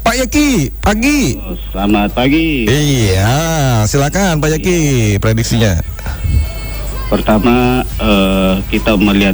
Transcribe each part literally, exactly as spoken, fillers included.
Pak Yaki, pagi. Oh, selamat pagi. Iya, silakan Pak Yaki, prediksinya. Pertama uh, kita melihat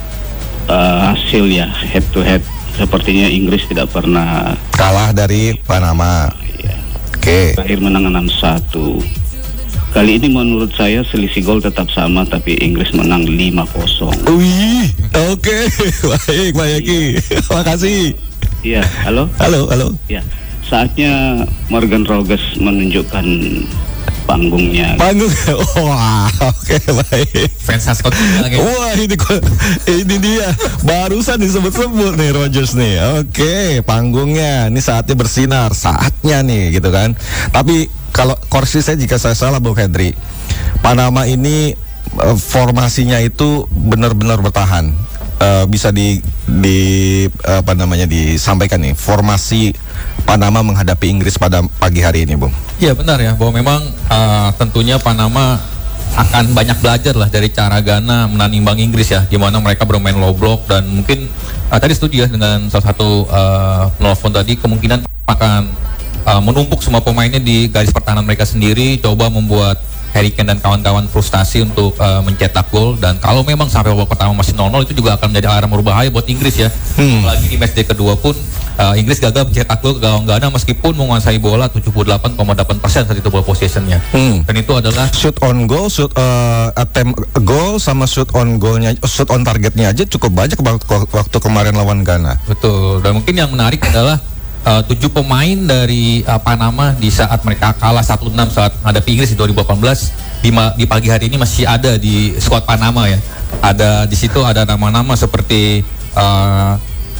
uh, hasil ya head to head. Sepertinya Inggris tidak pernah kalah dari Panama. Ya. Oke. Terakhir menang enam satu. Kali ini menurut saya selisih gol tetap sama, tapi Inggris menang lima kosong. Wih, oke, okay. Baik Pak Yaki, terima kasih. Iya, halo. Halo, halo. Ya, saatnya Morgan Rogers menunjukkan panggungnya. Panggung, wah, oke okay, baik. Fans Haskot lagi. Wah ini ini dia, barusan disebut-sebut nih Rogers nih. Oke, okay, panggungnya, ini saatnya bersinar, saatnya nih gitu kan. Tapi kalau koreksi saya jika saya salah Bung Hendri, Panama ini uh, formasinya itu benar-benar bertahan. Uh, bisa di di uh, apa namanya disampaikan nih formasi Panama menghadapi Inggris pada pagi hari ini, Bung. Iya benar ya, bahwa memang uh, tentunya Panama akan banyak belajar lah dari cara Ghana menanimbang Inggris ya, di mana mereka bermain low block dan mungkin uh, tadi setuju ya dengan salah satu uh, penelpon tadi, kemungkinan akan uh, menumpuk semua pemainnya di garis pertahanan mereka sendiri, coba membuat Harry Kane dan kawan-kawan frustasi untuk uh, mencetak gol. Dan kalau memang sampai babak pertama masih nol nol, itu juga akan menjadi alarm berbahaya buat Inggris ya. Hmm. Apalagi di matchday kedua pun uh, Inggris gagal mencetak gol ke gawang Ghana meskipun menguasai bola tujuh puluh delapan koma delapan persen saat itu ball possessionnya. Hmm. Dan itu adalah shoot on goal, shoot uh, attempt goal sama shoot on goalnya, shoot on targetnya aja cukup banyak waktu, waktu kemarin lawan Ghana. Betul. Dan mungkin yang menarik adalah Uh, tujuh pemain dari uh, Panama di saat mereka kalah satu enam saat menghadapi Inggris di dua ribu delapan belas di, di pagi hari ini masih ada di skuad Panama ya. Ada di situ ada nama-nama seperti uh,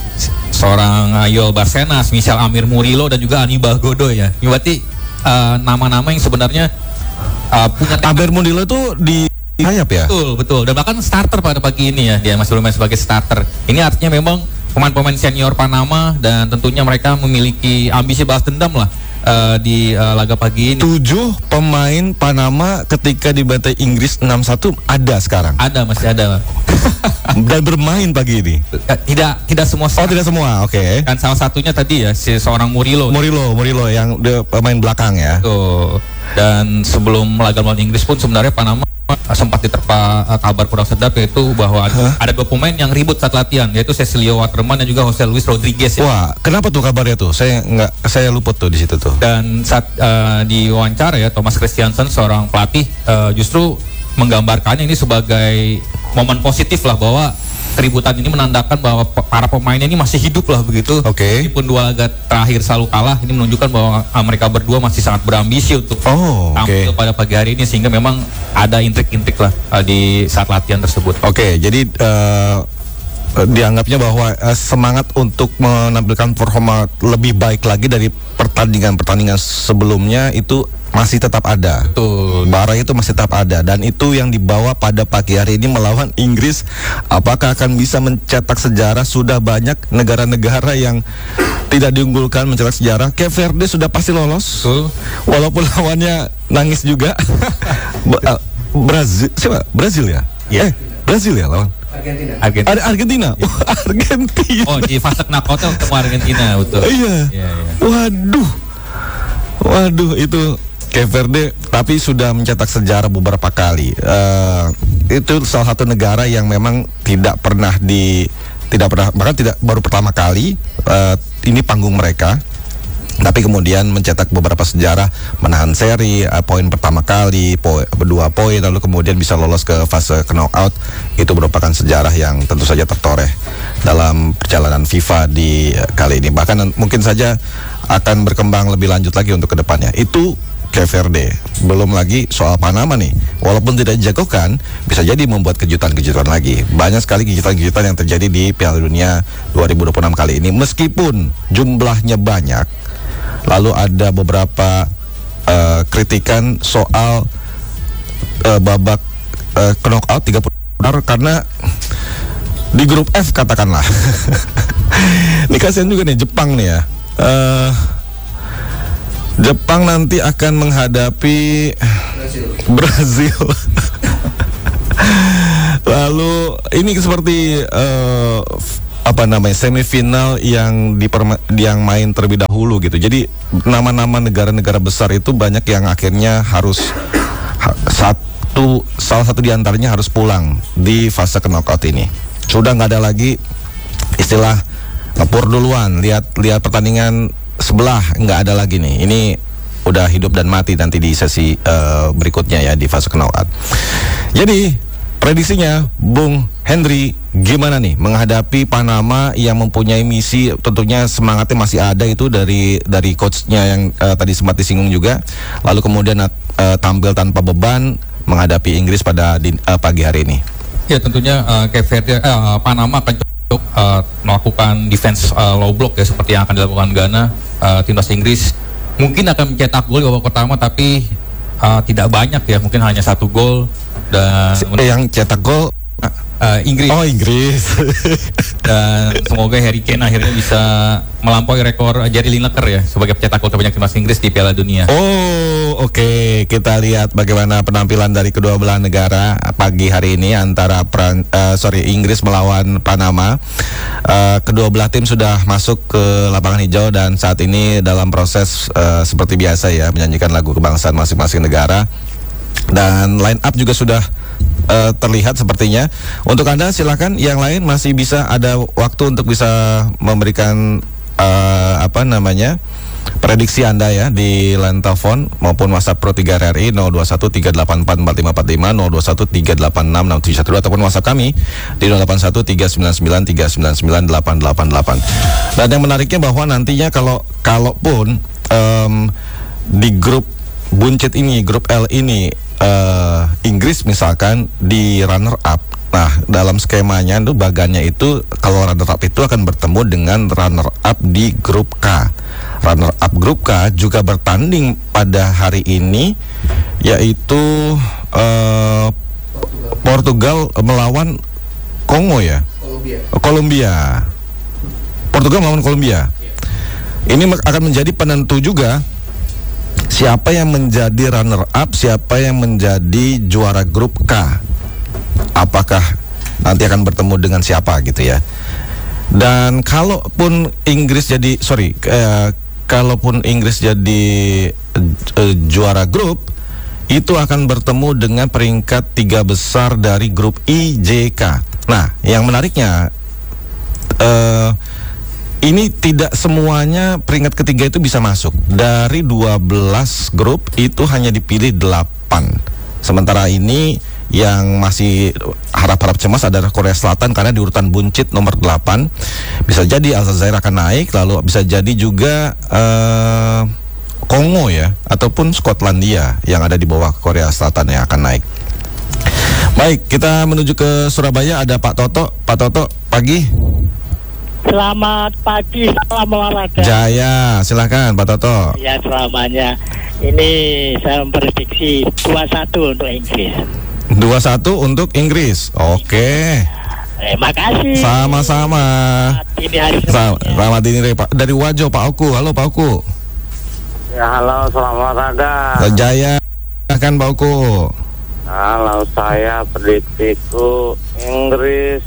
seorang uh, Yoel Barcenas, Michel Amir Murillo dan juga Anibal Godoy ya. Ini berarti uh, nama-nama yang sebenarnya uh, punya Amir Murillo itu di sayap ya. Betul, betul. Dan bahkan starter pada pagi ini ya, dia masih bermain sebagai starter. Ini artinya memang pemain-pemain senior Panama dan tentunya mereka memiliki ambisi balas dendam lah uh, di uh, laga pagi ini. Tujuh pemain Panama ketika dibantai Inggris enam satu ada sekarang? Ada, masih ada. Dan bermain pagi ini? Tidak, tidak semua. Oh tidak semua, oke. Okay. Dan salah satunya tadi ya, si seorang Murillo. Murillo, Murillo yang pemain belakang ya. Tuh. Dan sebelum laga melawan Inggris pun sebenarnya Panama sempat diterpa uh, kabar kurang sedap, yaitu bahwa huh? ada dua pemain yang ribut saat latihan, yaitu Cecilio Waterman dan juga Jose Luis Rodriguez ya. Wah, kenapa tuh kabarnya tuh? Saya nggak, saya luput tuh di situ tuh. Dan saat uh, di wawancara ya, Thomas Christiansen seorang pelatih uh, justru menggambarkannya ini sebagai momen positif lah, bahwa keributan ini menandakan bahwa para pemainnya ini masih hidup lah begitu. Oke. Okay. Meskipun dua laga terakhir selalu kalah, ini menunjukkan bahwa mereka berdua masih sangat berambisi untuk oh, tampil okay. pada pagi hari ini, sehingga memang ada intrik-intrik lah uh, di saat latihan tersebut. Oke, okay, jadi uh, dianggapnya bahwa uh, semangat untuk menampilkan performa lebih baik lagi dari pertandingan-pertandingan sebelumnya itu masih tetap ada. Betul. Bara itu masih tetap ada, dan itu yang dibawa pada pagi hari ini melawan Inggris. Apakah akan bisa mencetak sejarah? Sudah banyak negara-negara yang tidak diunggulkan mencetak sejarah. Cape Verde sudah pasti lolos. Betul. Walaupun lawannya nangis juga. Brazil, siapa? Brazil ya? Yeah. Eh, Brazil ya lawan. Argentina. Argentina. Ar Argentina. Yeah. Oh, Argentina. Oh, di fase knockout ketemu Argentina, betul. Iya. Yeah, yeah. Waduh. Waduh, itu Cape Verde tapi sudah mencetak sejarah beberapa kali. Uh, itu salah satu negara yang memang tidak pernah di tidak pernah bahkan tidak baru pertama kali uh, ini panggung mereka. Tapi kemudian mencetak beberapa sejarah, menahan seri, uh, poin pertama kali, po dua poin, lalu kemudian bisa lolos ke fase knockout. Itu merupakan sejarah yang tentu saja tertoreh dalam perjalanan FIFA di uh, kali ini. Bahkan mungkin saja akan berkembang lebih lanjut lagi untuk kedepannya. Itu Cape Verde. Belum lagi soal Panama nih, walaupun tidak dijagokan, bisa jadi membuat kejutan-kejutan lagi. Banyak sekali kejutan-kejutan yang terjadi di Piala Dunia dua ribu dua puluh enam kali ini. Meskipun jumlahnya banyak, lalu ada beberapa uh, kritikan soal uh, babak uh, knockout tiga puluh karena di grup F katakanlah. Ini kasihan juga nih Jepang nih ya. Uh, Jepang nanti akan menghadapi Brazil. Brazil. Lalu ini seperti uh, apa namanya semifinal yang di yang main terlebih dahulu gitu. Jadi nama-nama negara-negara besar itu banyak yang akhirnya harus ha, satu salah satu diantaranya harus pulang di fase knockout ini. Sudah nggak ada lagi istilah ngepur duluan, lihat lihat pertandingan sebelah, nggak ada lagi nih. Ini udah hidup dan mati nanti di sesi uh, berikutnya ya di fase knockout. Jadi prediksinya Bung Henry gimana nih menghadapi Panama yang mempunyai misi, tentunya semangatnya masih ada itu dari dari coachnya yang uh, tadi sempat disinggung juga, lalu kemudian uh, tampil tanpa beban menghadapi Inggris pada di, uh, pagi hari ini. Ya tentunya uh, Cape Verde, uh, Panama akan coba uh, melakukan defense uh, low block ya seperti yang akan dilakukan Ghana. Uh, timnas Inggris mungkin akan mencetak gol di babak pertama tapi uh, tidak banyak ya, mungkin hanya satu gol. Dan yang cetak gol uh, Inggris. Oh Inggris. Dan semoga Harry Kane akhirnya bisa melampaui rekor Gary Lineker ya sebagai pencetak gol terbanyak timnas Inggris di Piala Dunia. Oh oke, okay. Kita lihat bagaimana penampilan dari kedua belah negara pagi hari ini antara Pran, uh, sorry Inggris melawan Panama. Uh, kedua belah tim sudah masuk ke lapangan hijau dan saat ini dalam proses uh, seperti biasa ya menyanyikan lagu kebangsaan masing-masing negara. Dan line up juga sudah uh, terlihat sepertinya. Untuk Anda silakan, yang lain masih bisa ada waktu untuk bisa memberikan uh, apa namanya prediksi Anda ya di line telepon maupun WhatsApp Pro tiga R R I nol dua satu tiga delapan empat empat lima empat lima, nol dua satu tiga delapan enam enam tujuh satu dua ataupun WhatsApp kami di nol delapan satu tiga sembilan sembilan tiga sembilan sembilan delapan delapan delapan. Dan yang menariknya bahwa nantinya kalau kalaupun um, di grup buncit ini, grup L ini uh, Inggris misalkan di runner up. Nah, dalam skemanya itu bagannya itu kalau runner up itu akan bertemu dengan runner up di grup K. Runner up grup K juga bertanding pada hari ini, yaitu uh, Portugal melawan Kongo ya. Kolombia. Kolombia. Portugal melawan Kolombia. Ini akan menjadi penentu juga siapa yang menjadi runner up, siapa yang menjadi juara grup K. Apakah nanti akan bertemu dengan siapa gitu ya. Dan kalaupun Inggris jadi sorry eh, kalaupun Inggris jadi eh, juara grup, itu akan bertemu dengan peringkat tiga besar dari grup I J K. Nah, yang menariknya eh, ini tidak semuanya peringkat ketiga itu bisa masuk. Dari dua belas grup itu hanya dipilih delapan. Sementara ini yang masih harap-harap cemas adalah Korea Selatan karena di urutan buncit nomor delapan. Bisa jadi Aljazair akan naik, lalu bisa jadi juga uh, Kongo ya, ataupun Skotlandia yang ada di bawah Korea Selatan yang akan naik. Baik, kita menuju ke Surabaya, ada Pak Toto. Pak Toto, pagi. Selamat pagi, salam olahraga. Jaya, silakan Pak Toto. Ya, selamanya. Ini saya memprediksi dua satu untuk Inggris. dua satu untuk Inggris. Oke. Terima kasih. Sama-sama. Ini hari Selamat dini dari Pak dari Wajo, Pak Oku. Halo Pak Oku. Ya, halo, selamat olahraga. Jaya, kan Pak Oku. Kalau saya prediksiku Inggris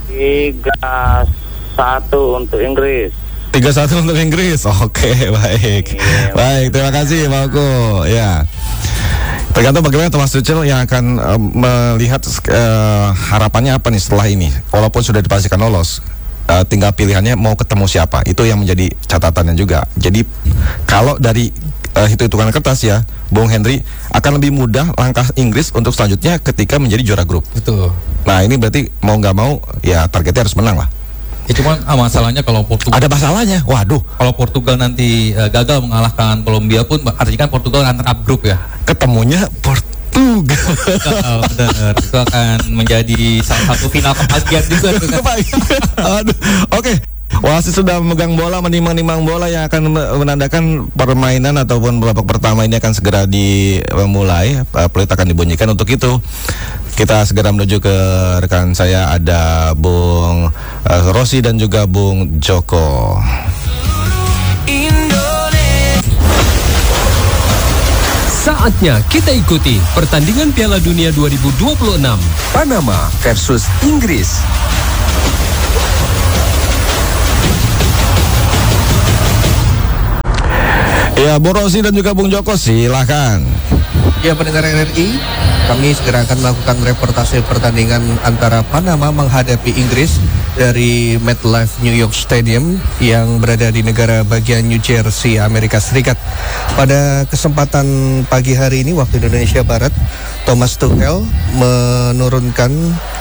tiga satu untuk Inggris. tiga satu untuk Inggris. Oke, baik. Iya, baik, terima kasih Pak Oku. Ya. Tergantung bagaimana Thomas Tuchel yang akan uh, melihat uh, harapannya apa nih setelah ini. Walaupun sudah dipastikan lolos, uh, tinggal pilihannya mau ketemu siapa. Itu yang menjadi catatannya juga. Jadi kalau dari uh, hitung-hitungan kertas ya, Bung Henry, akan lebih mudah langkah Inggris untuk selanjutnya ketika menjadi juara grup. Betul. Nah ini berarti mau nggak mau ya targetnya harus menang lah. Ya cuman ah, masalahnya kalau Portugal ada masalahnya, waduh. Kalau Portugal nanti uh, gagal mengalahkan Kolombia pun artinya kan Portugal runner up grup ya. Ketemunya Portugal. Oh, benar. Itu akan menjadi salah satu final kebahagiaan juga. Aduh, oke. Wasit sudah memegang bola, menimang-nimang bola yang akan menandakan permainan ataupun babak pertama ini akan segera dimulai. Peluit akan dibunyikan. Untuk itu kita segera menuju ke rekan saya, ada Bung uh, Rossi dan juga Bung Joko. Saatnya kita ikuti pertandingan Piala Dunia dua ribu dua puluh enam Panama versus Inggris. Ya, Bung Rosi dan juga Bung Joko, silahkan. Ya, pendengar R R I, kami segera akan melakukan reportase pertandingan antara Panama menghadapi Inggris dari MetLife New York Stadium yang berada di negara bagian New Jersey, Amerika Serikat. Pada kesempatan pagi hari ini waktu Indonesia Barat, Thomas Tuchel menurunkan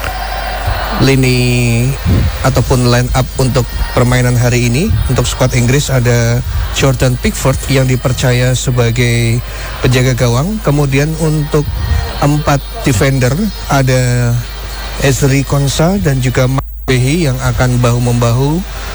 lini ataupun line up untuk permainan hari ini. Untuk skuad Inggris ada Jordan Pickford yang dipercaya sebagai penjaga gawang. Kemudian untuk empat defender ada Ezri Konsa dan juga Mark Behi yang akan bahu-membahu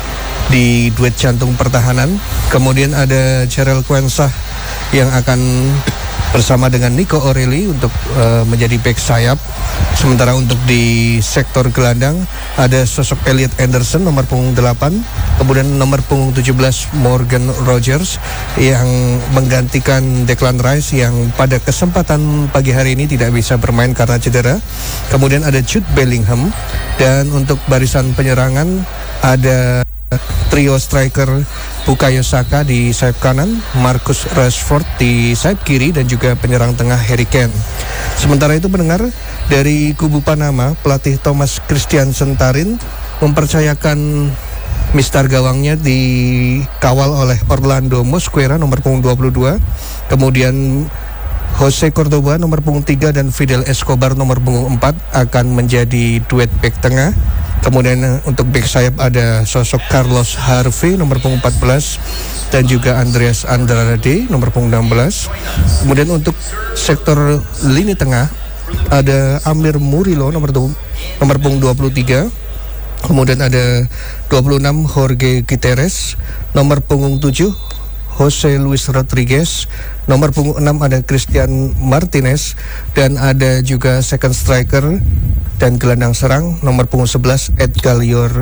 di duet jantung pertahanan. Kemudian ada Jarell Quansah yang akan bersama dengan Nico O'Reilly untuk uh, menjadi back sayap. Sementara untuk di sektor gelandang ada sosok Elliot Anderson nomor punggung delapan, kemudian nomor punggung tujuh belas Morgan Rogers yang menggantikan Declan Rice yang pada kesempatan pagi hari ini tidak bisa bermain karena cedera. Kemudian ada Jude Bellingham, dan untuk barisan penyerangan ada trio striker Bukayo Saka di sayap kanan, Marcus Rashford di sayap kiri, dan juga penyerang tengah Harry Kane. Sementara itu pendengar, dari kubu Panama, pelatih Thomas Christian Sentarin mempercayakan mistar gawangnya dikawal oleh Orlando Mosquera nomor punggung dua puluh dua, kemudian Jose Cordoba nomor punggung tiga dan Fidel Escobar nomor punggung empat akan menjadi duet back tengah. Kemudian untuk back sayap ada sosok Carlos Harvey nomor punggung empat belas dan juga Andreas Andrade nomor punggung enam belas. Kemudian untuk sektor lini tengah ada Amir Murillo nomor nomor punggung dua puluh tiga. Kemudian ada dua puluh enam Jorge Gutierrez, nomor punggung tujuh Jose Luis Rodriguez, nomor punggung enam ada Christian Martinez, dan ada juga second striker dan gelandang serang nomor punggung sebelas Edgar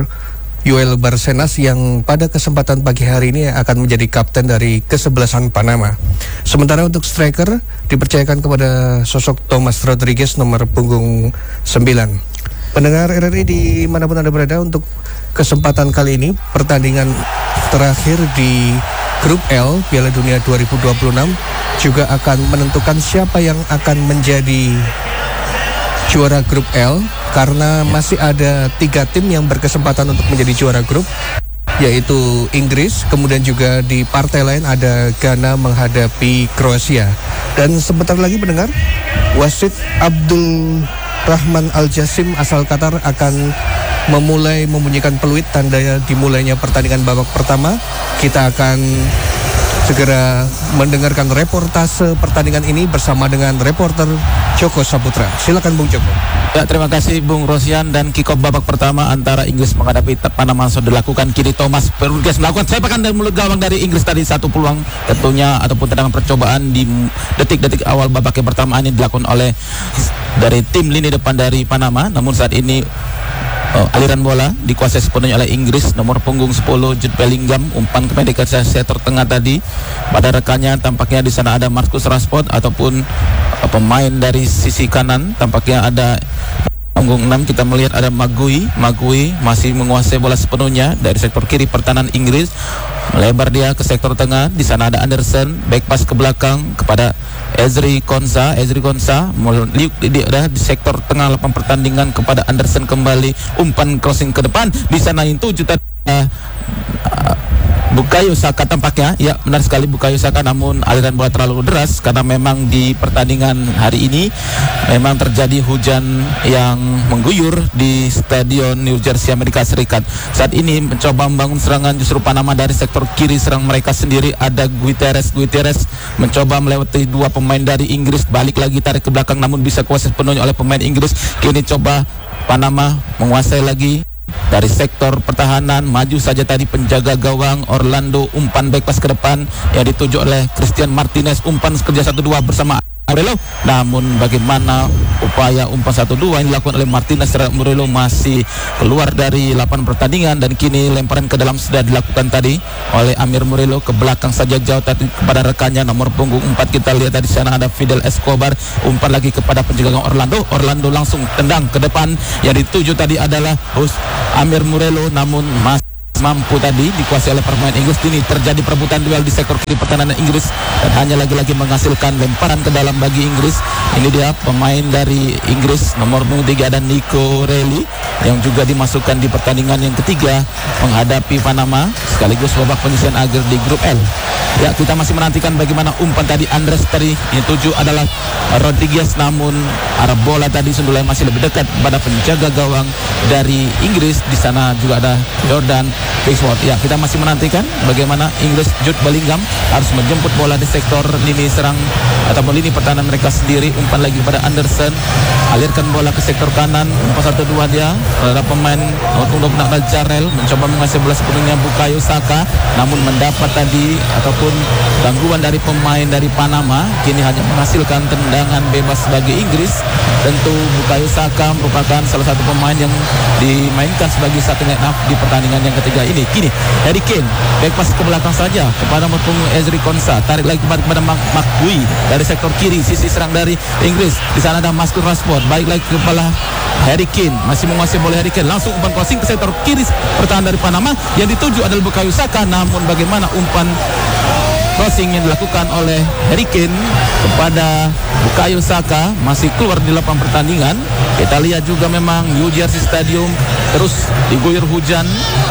Yoel Barcenas yang pada kesempatan pagi hari ini akan menjadi kapten dari kesebelasan Panama. Sementara untuk striker dipercayakan kepada sosok Thomas Rodriguez nomor punggung sembilan. Pendengar R R I dimanapun Anda berada, untuk kesempatan kali ini pertandingan terakhir di Grup L Piala Dunia dua ribu dua puluh enam juga akan menentukan siapa yang akan menjadi juara Grup L, karena masih ada tiga tim yang berkesempatan untuk menjadi juara grup, yaitu Inggris, kemudian juga di partai lain ada Ghana menghadapi Kroasia. Dan sebentar lagi pendengar, wasit Abdul Rahman Al-Jasim asal Qatar akan memulai membunyikan peluit tanda dimulainya pertandingan babak pertama. Kita akan segera mendengarkan reportase pertandingan ini bersama dengan reporter Joko Saputra. Silakan Bung Joko. Ya, terima kasih Bung Rosian. Dan kick off babak pertama antara Inggris menghadapi Panama sudah dilakukan. Kini Thomas Rodriguez melakukan sepakan dari mulut gawang dari Inggris tadi. Satu peluang tentunya ataupun tendangan percobaan di detik-detik awal babak yang pertama ini dilakukan oleh dari tim lini depan dari Panama. Namun saat ini Oh, aliran bola dikuasai sepenuhnya oleh Inggris. Nomor punggung sepuluh Jude Bellingham umpan ke medik sektor tengah tadi. Pada rekannya tampaknya di sana ada Marcus Rashford ataupun uh, pemain dari sisi kanan. Tampaknya ada punggung enam, kita melihat ada Magui. Magui masih menguasai bola sepenuhnya dari sektor kiri pertahanan Inggris. Melebar dia ke sektor tengah. Di sana ada Anderson, back pass ke belakang kepada Ezri Konsa. Ezri Konsa di, di, di, di sektor tengah lapangan pertandingan kepada Anderson kembali. Umpan crossing ke depan. Di sana itu juta uh, uh, Bukayo Saka tampaknya, ya benar sekali Bukayo Saka, namun aliran bola terlalu deras karena memang di pertandingan hari ini memang terjadi hujan yang mengguyur di Stadion New Jersey Amerika Serikat. Saat ini mencoba membangun serangan justru Panama dari sektor kiri serang mereka sendiri. Ada Gutierrez, Gutierrez mencoba melewati dua pemain dari Inggris, balik lagi tarik ke belakang namun bisa kuasai sepenuhnya oleh pemain Inggris. Kini coba Panama menguasai lagi dari sektor pertahanan, maju saja tadi penjaga gawang Orlando, umpan back pass ke depan yang dituju oleh Christian Martinez, umpan kerja satu dua bersama Murillo. Namun bagaimana upaya umpan satu dua yang dilakukan oleh Martinez terhadap Murillo masih keluar dari lapangan pertandingan. Dan kini lemparan ke dalam sudah dilakukan tadi oleh Amir Murillo ke belakang saja jauh tadi kepada rekannya nomor punggung empat. Kita lihat tadi sana ada Fidel Escobar, umpan lagi kepada penjaga gawang Orlando. Orlando langsung tendang ke depan yang dituju tadi adalah host Amir Murillo, namun masih mampu tadi dikuasai oleh pemain Inggris. Ini terjadi perebutan duel di sektor kiri pertahanan Inggris dan hanya lagi-lagi menghasilkan lemparan ke dalam bagi Inggris. Ini dia pemain dari Inggris nomor tiga dan Nico Reilly yang juga dimasukkan di pertandingan yang ketiga menghadapi Panama sekaligus babak penyisihan akhir di grup L. Ya, kita masih menantikan bagaimana umpan tadi Andres tadi. Yang tujuh adalah Rodriguez, namun arah bola tadi Sundulai masih lebih dekat pada penjaga gawang dari Inggris. Di sana juga ada Jordan Pickford. Ya, kita masih menantikan bagaimana Inggris Jude Bellingham harus menjemput bola di sektor lini serang atau lini pertahanan mereka sendiri. Umpan lagi kepada Anderson, alirkan bola ke sektor kanan. Umpan satu dua dia terhadap pemain untuk Nakal Jarrell, mencoba mengasih bola sepenuhnya Bukayo Saka, namun mendapat tadi ataupun gangguan dari pemain dari Panama. Kini hanya menghasilkan tendangan bebas bagi Inggris. Tentu Bukayo Saka merupakan salah satu pemain yang dimainkan sebagai satu line up di pertandingan yang ketiga ini. Kini Harry Kane back pass ke belakang saja kepada punggung Ezri Konsa, tarik lagi kepada McGui dari sektor kiri sisi serang dari Inggris. Di sana ada Marcus Rashford, baik lagi kepala Harry Kane, masih menguasai bola Harry Kane, langsung umpan crossing ke sektor kiri pertahanan dari Panama. Yang dituju adalah Bukayo Saka, namun bagaimana umpan crossing yang dilakukan oleh Harry Kane kepada Bukayo Saka masih keluar di lapangan pertandingan. Kita lihat juga memang New Jersey Stadium terus diguyur hujan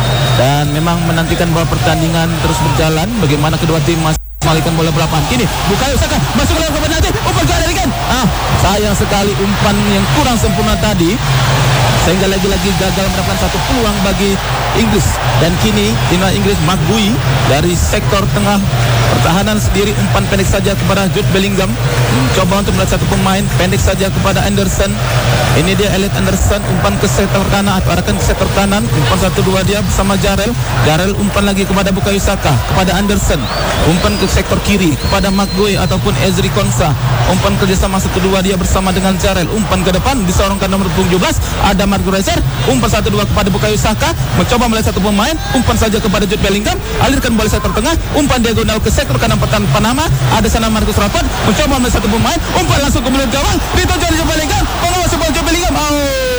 dan memang menantikan bola pertandingan terus berjalan. Bagaimana kedua tim masih mengalihkan bola lapangan. Kini Bukayo Saka masuk ke dalam kotak nanti, umpan ke Harry Kane. Ah, sayang sekali umpan yang kurang sempurna tadi, sehingga lagi-lagi gagal mendapatkan satu peluang bagi Inggris. Dan kini timnas Inggris McGui dari sektor tengah pertahanan sendiri, umpan pendek saja kepada Jude Bellingham, mencoba untuk melihat satu pemain pendek saja kepada Anderson. Ini dia Elliot Anderson, umpan ke sektor kanan atau arahkan ke sektor kanan, umpan satu dua dia bersama Jarrell. Jarrell umpan lagi kepada Bukayo Saka, kepada Anderson, umpan ke sektor kiri kepada McGui ataupun Ezri Konsa, umpan kerjasama satu dua dia bersama dengan Jarrell, umpan ke depan disorongkan nomor tujuh belas ada Marco Rezer, umpan satu dua kepada Bukayo Saka, mencoba melihat satu pemain, umpan saja kepada Jude Bellingham, alirkan bola sektor tengah, umpan diagonal ke sektor kanan pertahanan Panama, ada sana Marcus Rashford, mencoba melihat satu pemain, umpan langsung ke mulut gawang, dituju oleh Jude Bellingham, pengawas bola Jude Bellingham. Oh,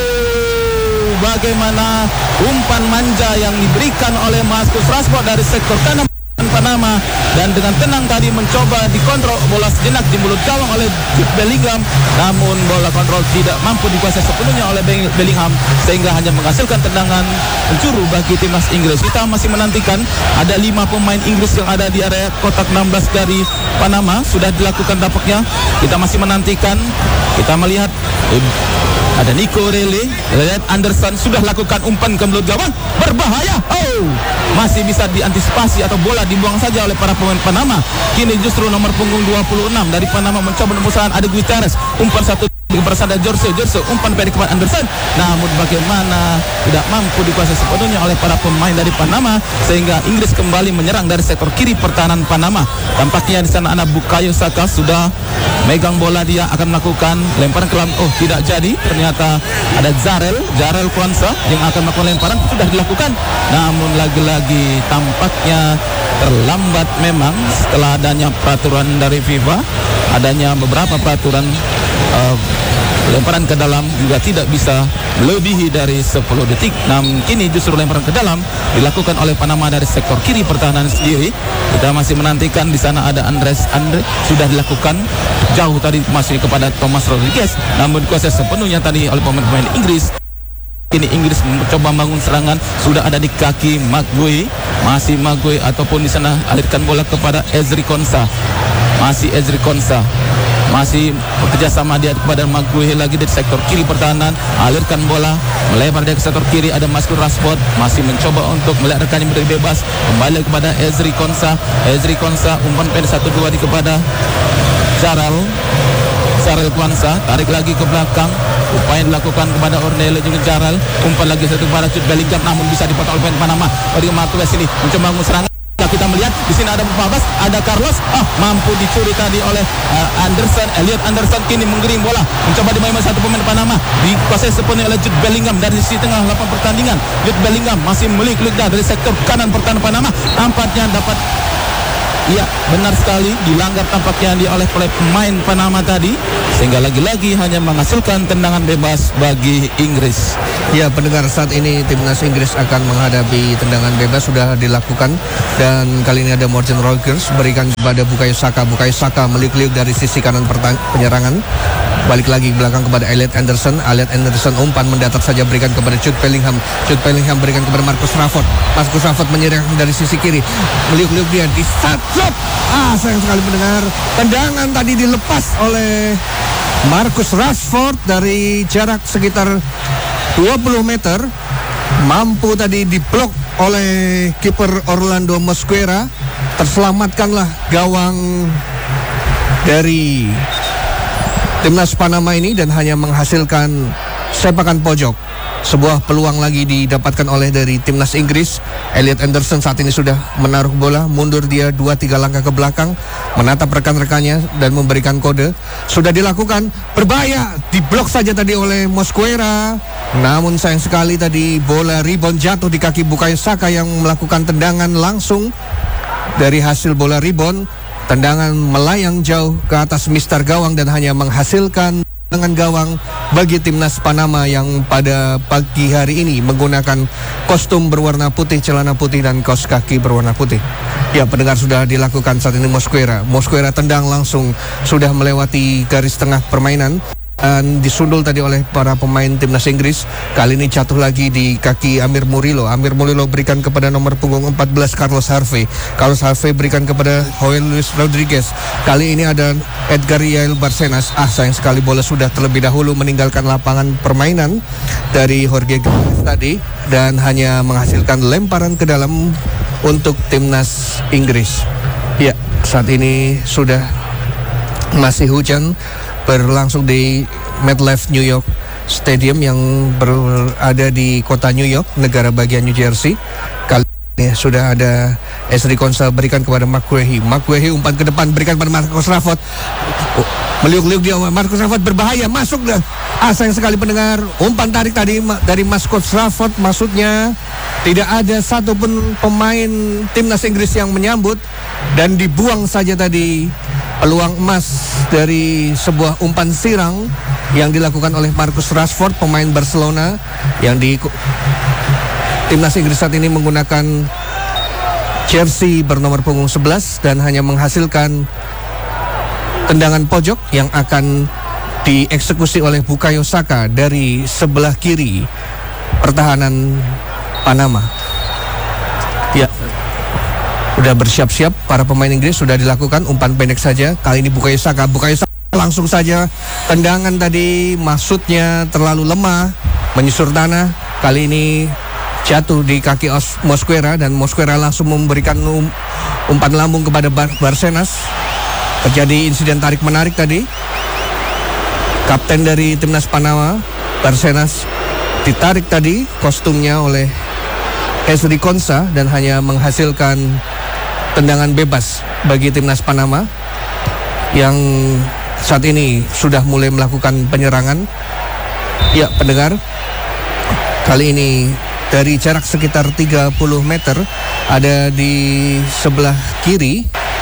bagaimana umpan manja yang diberikan oleh Marcus Rashford dari sektor kanan Panama, dan dengan tenang tadi mencoba dikontrol bola sejenak di mulut gawang oleh Jude Bellingham, namun bola kontrol tidak mampu dikuasai sepenuhnya oleh Bellingham sehingga hanya menghasilkan tendangan penjuru bagi timnas Inggris. Kita masih menantikan ada lima pemain Inggris yang ada di area kotak enam belas dari Panama sudah dilakukan tampaknya. Kita masih menantikan, kita melihat ada Nico Reilly, Elliot Anderson sudah lakukan umpan ke mulut gawang, berbahaya. Oh, masih bisa diantisipasi atau bola dibuang saja oleh para pemain Panama. Kini justru nomor punggung dua puluh enam dari Panama mencoba menembus serangan, ada Guterres, umpan satu bersama Jorge Jorge, umpan pendek kepada Anderson, namun bagaimana tidak mampu dikuasai sepenuhnya oleh para pemain dari Panama sehingga Inggris kembali menyerang dari sektor kiri pertahanan Panama. Tampaknya di sana anak Bukayo Saka sudah megang bola, dia akan melakukan lemparan ke dalam. Oh, tidak jadi, ternyata ada Jarrell Jarrell Kwanza yang akan melakukan lemparan, sudah dilakukan, namun lagi-lagi tampaknya terlambat memang setelah adanya peraturan dari FIFA, adanya beberapa peraturan uh, lemparan ke dalam juga tidak bisa melebihi dari sepuluh detik. Namun kini justru lemparan ke dalam dilakukan oleh Panama dari sektor kiri pertahanan sendiri. Kita masih menantikan, di sana ada Andres Andre, sudah dilakukan jauh tadi masih kepada Thomas Rodriguez, namun dikuasai sepenuhnya tadi oleh pemain-pemain Inggris. Kini Inggris mencoba membangun serangan, sudah ada di kaki McGui, masih McGui ataupun di sana alirkan bola kepada Ezri Konsa, masih Ezri Konsa, masih bekerja sama dia kepada McGui lagi di sektor kiri pertahanan, alirkan bola melebar dari sektor kiri, ada Marcus Rashford masih mencoba untuk melihat rekannya menjadi bebas, kembali kepada Ezri Konsa, Ezri Konsa umpan pendek satu dua di kepada Jarrell Jarrell Kwanza, tarik lagi ke belakang, upaya dilakukan kepada Ornella juga Jarrell, umpan lagi satu kepada Jude Bellingham, namun bisa dipotong oleh pemain Panama. Dari Marquez ini mencoba membangun serangan. Kita melihat di sini ada Babas, ada Carlos, ah mampu dicuri tadi oleh uh, Anderson, Elliot Anderson kini menggiring bola, mencoba dimainkan satu pemain Panama, dikuasai sepenuhnya oleh Jude Bellingham dari sisi tengah lapangan pertandingan. Jude Bellingham masih meliuk-liuk dari sektor kanan pertahanan Panama, nampaknya dapat Ya, benar sekali, dilanggar tampaknya di oleh oleh pemain Panama tadi, sehingga lagi-lagi hanya menghasilkan tendangan bebas bagi Inggris. Ya, pendengar, saat ini timnas Inggris akan menghadapi tendangan bebas sudah dilakukan, dan kali ini ada Morgan Rogers berikan kepada Bukayo Saka. Bukayo Saka meliuk-liuk dari sisi kanan penyerangan, balik lagi belakang kepada Elliot Anderson. Elliot Anderson umpan mendatar saja, berikan kepada Jude Bellingham. Jude Bellingham berikan kepada Marcus Rashford. Marcus Rashford menyerang dari sisi kiri, meliuk-liuk dia di shot. Ah, sayang sekali pendengar, tendangan tadi dilepas oleh Marcus Rashford dari jarak sekitar dua puluh meter, mampu tadi diblok oleh kiper Orlando Mosquera. Terselamatkanlah gawang dari timnas Panama ini dan hanya menghasilkan sepakan pojok. Sebuah peluang lagi didapatkan oleh dari timnas Inggris. Elliot Anderson saat ini sudah menaruh bola, mundur dia dua tiga langkah ke belakang, menatap rekan-rekannya dan memberikan kode. Sudah dilakukan, berbahaya, diblok saja tadi oleh Mosquera. Namun sayang sekali tadi bola rebound jatuh di kaki Bukayo Saka yang melakukan tendangan langsung. Dari hasil bola rebound, tendangan melayang jauh ke atas mister gawang dan hanya menghasilkan dengan gawang bagi timnas Panama yang pada pagi hari ini menggunakan kostum berwarna putih, celana putih dan kaos kaki berwarna putih. Ya, pendengar, sudah dilakukan saat ini Mosquera. Mosquera tendang langsung sudah melewati garis tengah permainan dan disundul tadi oleh para pemain timnas Inggris. Kali ini jatuh lagi di kaki Amir Murillo. Amir Murillo berikan kepada nomor punggung empat belas Carlos Harvey. Carlos Harvey berikan kepada Joel Luis Rodriguez. Kali ini ada Edgar Yael Barcenas. Ah, sayang sekali bola sudah terlebih dahulu meninggalkan lapangan permainan dari Jorge Gomez tadi dan hanya menghasilkan lemparan ke dalam untuk timnas Inggris. Ya, saat ini sudah masih hujan berlangsung di MetLife New York Stadium yang berada di kota New York, negara bagian New Jersey. Kali ini sudah ada Ezri Konsa berikan kepada McGrady. McGrady umpan ke depan berikan pada Marcus Rashford. Oh, meliuk-liuk dia, Marcus Rashford berbahaya, masuk dan ah, sayang sekali pendengar, umpan tarik tadi dari Marcus Rashford, maksudnya tidak ada satupun pemain timnas Inggris yang menyambut dan dibuang saja tadi peluang emas dari sebuah umpan sirang yang dilakukan oleh Marcus Rashford, pemain Barcelona yang di timnas Inggris saat ini menggunakan jersey bernomor punggung sebelas dan hanya menghasilkan tendangan pojok yang akan dieksekusi oleh Bukayo Saka dari sebelah kiri pertahanan Panama. Ya, sudah bersiap-siap para pemain Inggris, sudah dilakukan umpan pendek saja. Kali ini Bukayo Saka, Bukayo Saka langsung saja tendangan tadi maksudnya terlalu lemah, menyusur tanah. Kali ini jatuh di kaki Mosquera dan Mosquera langsung memberikan um, umpan lambung kepada Bar Barcenas. Terjadi insiden tarik menarik tadi. Kapten dari timnas Panama, Barcenas, ditarik tadi kostumnya oleh Ezri Konsa dan hanya menghasilkan tendangan bebas bagi timnas Panama yang saat ini sudah mulai melakukan penyerangan. Ya, pendengar, kali ini dari jarak sekitar tiga puluh meter ada di sebelah kiri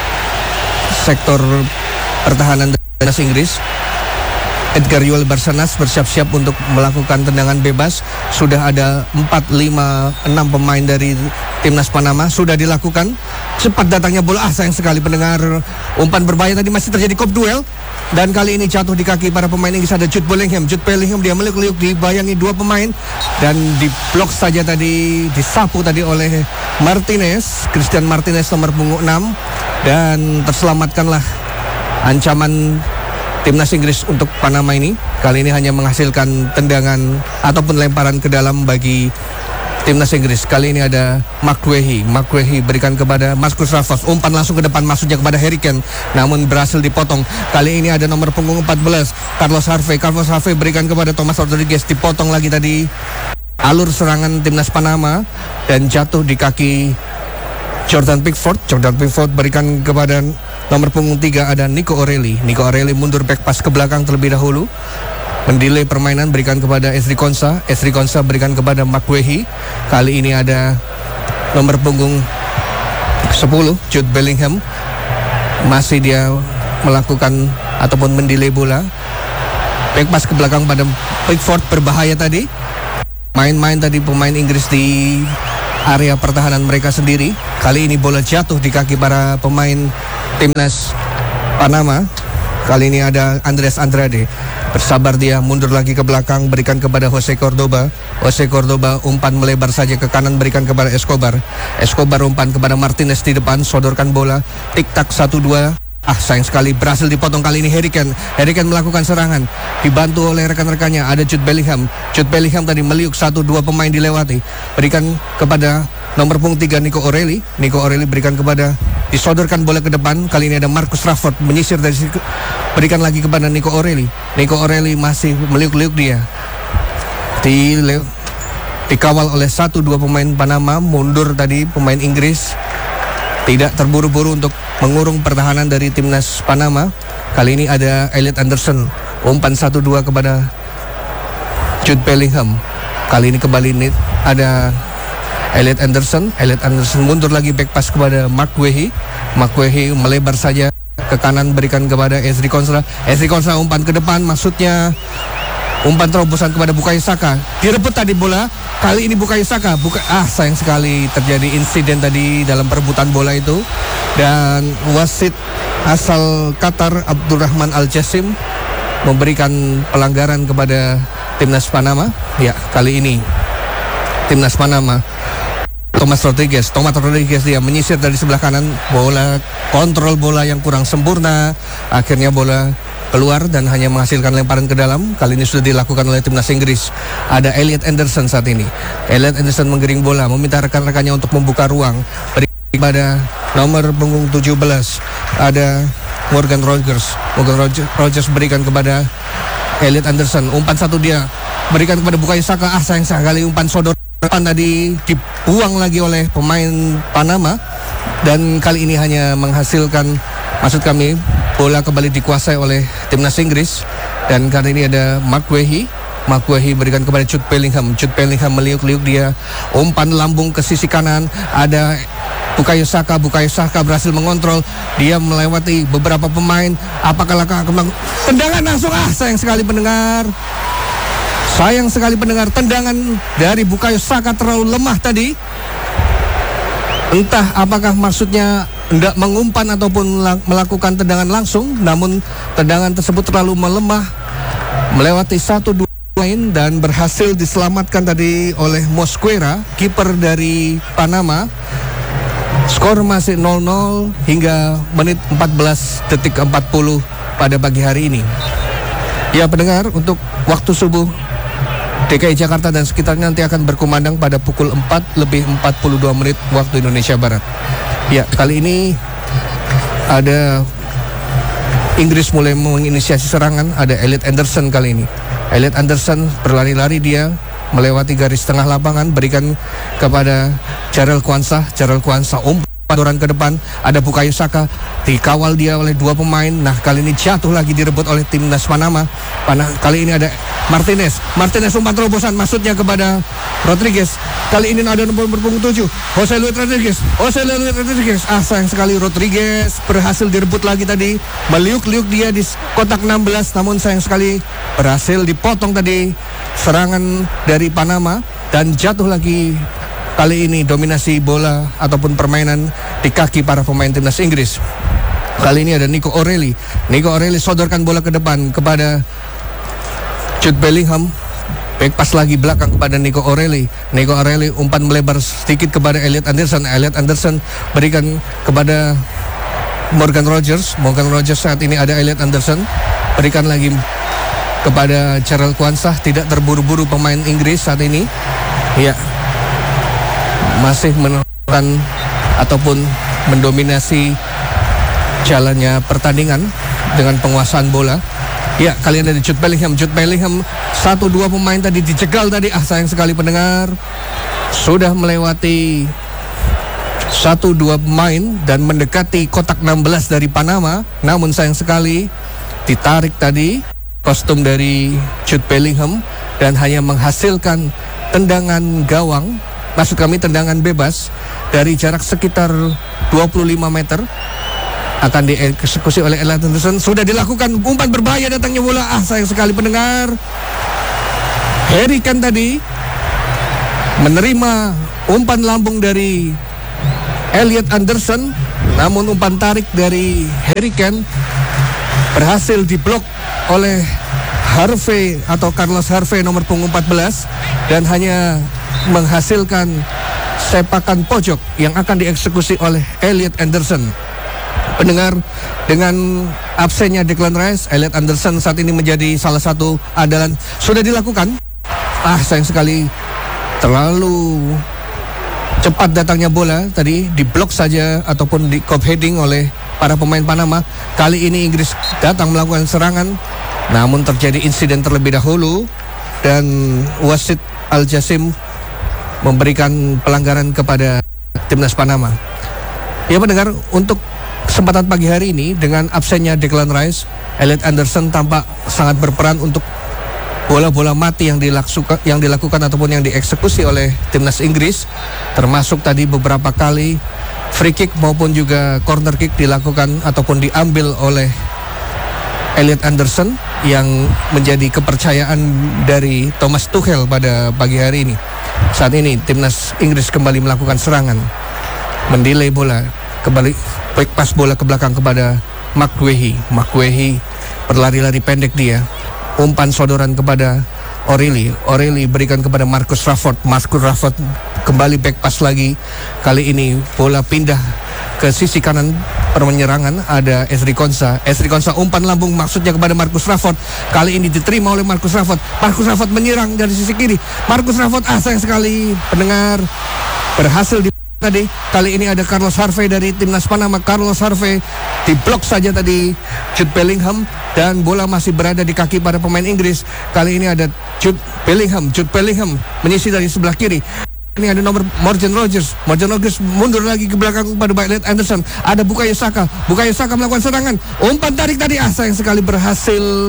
sektor pertahanan timnas Inggris. Edgar Yael Barcenas bersiap-siap untuk melakukan tendangan bebas. Sudah ada empat, lima, enam pemain dari timnas Panama sudah dilakukan. Cepat datangnya bola, ah sayang sekali pendengar, umpan berbahaya tadi masih terjadi kop duel. Dan kali ini jatuh di kaki para pemain Inggris ada Jude Bellingham. Jude Bellingham dia meliuk-liuk dibayangi dua pemain dan diblok saja tadi, disapu tadi oleh Martinez, Christian Martinez nomor punggung enam, dan terselamatkanlah ancaman timnas Inggris untuk Panama ini. Kali ini hanya menghasilkan tendangan ataupun lemparan ke dalam bagi timnas Inggris. Kali ini ada McGrady. McGrady berikan kepada Marcus Rashford. Umpan langsung ke depan, maksudnya kepada Harry Kane, namun berhasil dipotong. Kali ini ada nomor punggung empat belas Carlos Harvey. Carlos Harvey berikan kepada Thomas Rodriguez. Dipotong lagi tadi alur serangan timnas Panama dan jatuh di kaki Jordan Pickford. Jordan Pickford berikan kepada nomor punggung tiga ada Nico O'Reilly. Nico O'Reilly mundur back pass ke belakang terlebih dahulu, mendelay permainan, berikan kepada Ezri Konsa. Ezri Konsa berikan kepada McGrady. Kali ini ada nomor punggung sepuluh Jude Bellingham. masih dia melakukan ataupun mendelay bola. Back pass ke belakang pada Pickford, berbahaya tadi. Main-main tadi pemain Inggris di area pertahanan mereka sendiri. Kali ini bola jatuh di kaki para pemain timnas Panama. Kali ini ada Andres Andrade. Bersabar dia, mundur lagi ke belakang, berikan kepada Jose Cordoba. Jose Cordoba umpan melebar saja ke kanan, berikan kepada Escobar. Escobar umpan kepada Martinez di depan, sodorkan bola. Tik-tak satu dua. Ah, sayang sekali berhasil dipotong kali ini Harry Kane. Harry Kane melakukan serangan, dibantu oleh rekan-rekannya. Ada Jude Bellingham. Jude Bellingham tadi meliuk satu dua pemain dilewati. Berikan kepada nomor punggung tiga Nico O'Reilly. Nico O'Reilly berikan kepada, disodorkan bola ke depan. Kali ini ada Marcus Rashford menyisir dari situ. Berikan lagi kepada Nico O'Reilly. Nico O'Reilly masih meliuk-liuk dia. Di dikawal oleh satu dua pemain Panama. Mundur tadi pemain Inggris. Tidak terburu-buru untuk mengurung pertahanan dari timnas Panama. Kali ini ada Elliot Anderson. Umpan satu dua kepada Jude Bellingham. Kali ini kembali ini ada Elliot Anderson. Elliot Anderson mundur lagi, back pass kepada Mark Guehi. Mark Guehi melebar saja ke kanan, berikan kepada Ezri Konsa. Ezri Konsa umpan ke depan, maksudnya umpan terobosan kepada Bukayo Saka. Direbut tadi bola. Kali ini Bukayo Saka. Buka, ah sayang sekali terjadi insiden tadi dalam perebutan bola itu. Dan wasit asal Qatar Abdurrahman Al-Jassim memberikan pelanggaran kepada timnas Panama. Ya, kali ini timnas Panama. Thomas Rodriguez, Thomas Rodriguez dia menyisir dari sebelah kanan, bola, kontrol bola yang kurang sempurna. Akhirnya bola keluar dan hanya menghasilkan lemparan ke dalam. Kali ini sudah dilakukan oleh timnas Inggris. Ada Elliot Anderson saat ini. Elliot Anderson menggiring bola, meminta rekan-rekannya untuk membuka ruang. Beri kepada nomor punggung tujuh belas. Ada Morgan Rogers. Morgan Rogers berikan kepada Elliot Anderson. Umpan satu dia, berikan kepada Bukayo Saka. Ah sayang sekali umpan sodor depan tadi dibuang lagi oleh pemain Panama. Dan kali ini hanya menghasilkan, maksud kami, bola kembali dikuasai oleh timnas Inggris. Dan kali ini ada Mark Guehi. Mark Guehi berikan kepada Jude Bellingham. Jude Bellingham meliuk-liuk dia, umpan lambung ke sisi kanan. Ada Bukayo Saka. Bukayo Saka berhasil mengontrol. Dia melewati beberapa pemain. Apakah akan tendangan langsung? Ah sayang sekali pendengar. Sayang sekali pendengar, tendangan dari Bukayo Saka terlalu lemah tadi. Entah apakah maksudnya hendak mengumpan ataupun melakukan tendangan langsung, namun tendangan tersebut terlalu melemah, melewati satu dua main dan berhasil diselamatkan tadi oleh Mosquera, kiper dari Panama. Skor masih nol nol hingga menit empat belas detik empat puluh pada pagi hari ini. Ya pendengar, untuk waktu subuh D K I Jakarta dan sekitarnya nanti akan berkumandang pada pukul empat lebih empat puluh dua menit waktu Indonesia Barat. Ya, kali ini ada Inggris mulai menginisiasi serangan. Ada Elliot Anderson kali ini. Elliot Anderson berlari-lari dia melewati garis tengah lapangan, berikan kepada Jarel Kwanza. Jarel Kwanza umpan ke depan. Ada Bukayo Saka, dikawal dia oleh dua pemain. Nah kali ini jatuh lagi, direbut oleh timnas Panama. Pana, kali ini ada Martinez. Martinez umpan terobosan, maksudnya kepada Rodriguez. Kali ini ada nomor punggung tujuh, Jose Luis Rodriguez. Jose Luis Rodriguez. Ah sayang sekali Rodriguez berhasil direbut lagi tadi. Meliuk-liuk dia di kotak enam belas, namun sayang sekali berhasil dipotong tadi serangan dari Panama dan jatuh lagi. Kali ini dominasi bola ataupun permainan di kaki para pemain timnas Inggris. Kali ini ada Nico O'Reilly. Nico O'Reilly sodorkan bola ke depan kepada Jude Bellingham. Back pass lagi belakang kepada Nico O'Reilly. Nico O'Reilly umpan melebar sedikit kepada Elliot Anderson. Elliot Anderson berikan kepada Morgan Rogers. Morgan Rogers saat ini ada Elliot Anderson. Berikan lagi kepada Jarel Kwanza. Tidak terburu-buru pemain Inggris saat ini. Ya, masih menekan ataupun mendominasi jalannya pertandingan dengan penguasaan bola. Ya, kalian ada Jude Bellingham. Jude Bellingham, satu dua pemain tadi dijegal tadi. Ah sayang sekali pendengar, sudah melewati satu dua pemain dan mendekati kotak enam belas dari Panama. Namun sayang sekali ditarik tadi kostum dari Jude Bellingham dan hanya menghasilkan tendangan gawang. Maksud kami tendangan bebas dari jarak sekitar dua puluh lima meter. akan dieksekusi oleh Elliot Anderson. Sudah dilakukan, umpan berbahaya datangnya bola. Ah, sayang sekali pendengar. Harry Kane tadi menerima umpan lambung dari Elliot Anderson, namun umpan tarik dari Harry Kane berhasil diblok oleh Harvey atau Carlos Harvey nomor punggung empat belas dan hanya menghasilkan sepakan pojok yang akan dieksekusi oleh Elliot Anderson. Pendengar, dengan absennya Declan Rice, Elliot Anderson saat ini menjadi salah satu andalan. Sudah dilakukan. Ah, sayang sekali, terlalu cepat datangnya bola tadi, diblok saja ataupun di cop heading oleh para pemain Panama. Kali ini Inggris datang melakukan serangan, namun terjadi insiden terlebih dahulu dan wasit Al Jasim memberikan pelanggaran kepada timnas Panama. Ya pendengar, untuk kesempatan pagi hari ini dengan absennya Declan Rice, Elliot Anderson tampak sangat berperan untuk bola-bola mati yang dilakukan, yang dilakukan ataupun yang dieksekusi oleh timnas Inggris, termasuk tadi beberapa kali free kick maupun juga corner kick dilakukan ataupun diambil oleh Elliot Anderson yang menjadi kepercayaan dari Thomas Tuchel pada pagi hari ini. Saat ini timnas Inggris kembali melakukan serangan, mendelay bola, kembali back pass bola ke belakang kepada McGuehi. McGuehi berlari-lari pendek dia, umpan sodoran kepada O'Reilly. O'Reilly berikan kepada Marcus Rashford. Marcus Rashford kembali back pass lagi. Kali ini bola pindah ke sisi kanan penyerangan, ada Ezri Konsa. Ezri Konsa umpan lambung maksudnya kepada Marcus Rashford. Kali ini diterima oleh Marcus Rashford. Marcus Rashford menyerang dari sisi kiri. Marcus Rashford, ah sayang sekali pendengar, berhasil di tadi. Kali ini ada Carlos Harvey dari timnas Panama. Carlos Harvey diblok saja tadi Jude Bellingham dan bola masih berada di kaki para pemain Inggris. Kali ini ada Jude Bellingham. Jude Bellingham menyisir dari sebelah kiri. Ini ada nomor Morgan Rogers. Morgan Rogers mundur lagi ke belakang kepada Elliot Anderson. Ada Bukayo Saka. Bukayo Saka melakukan serangan. Umpan tarik tadi, ah sayang sekali berhasil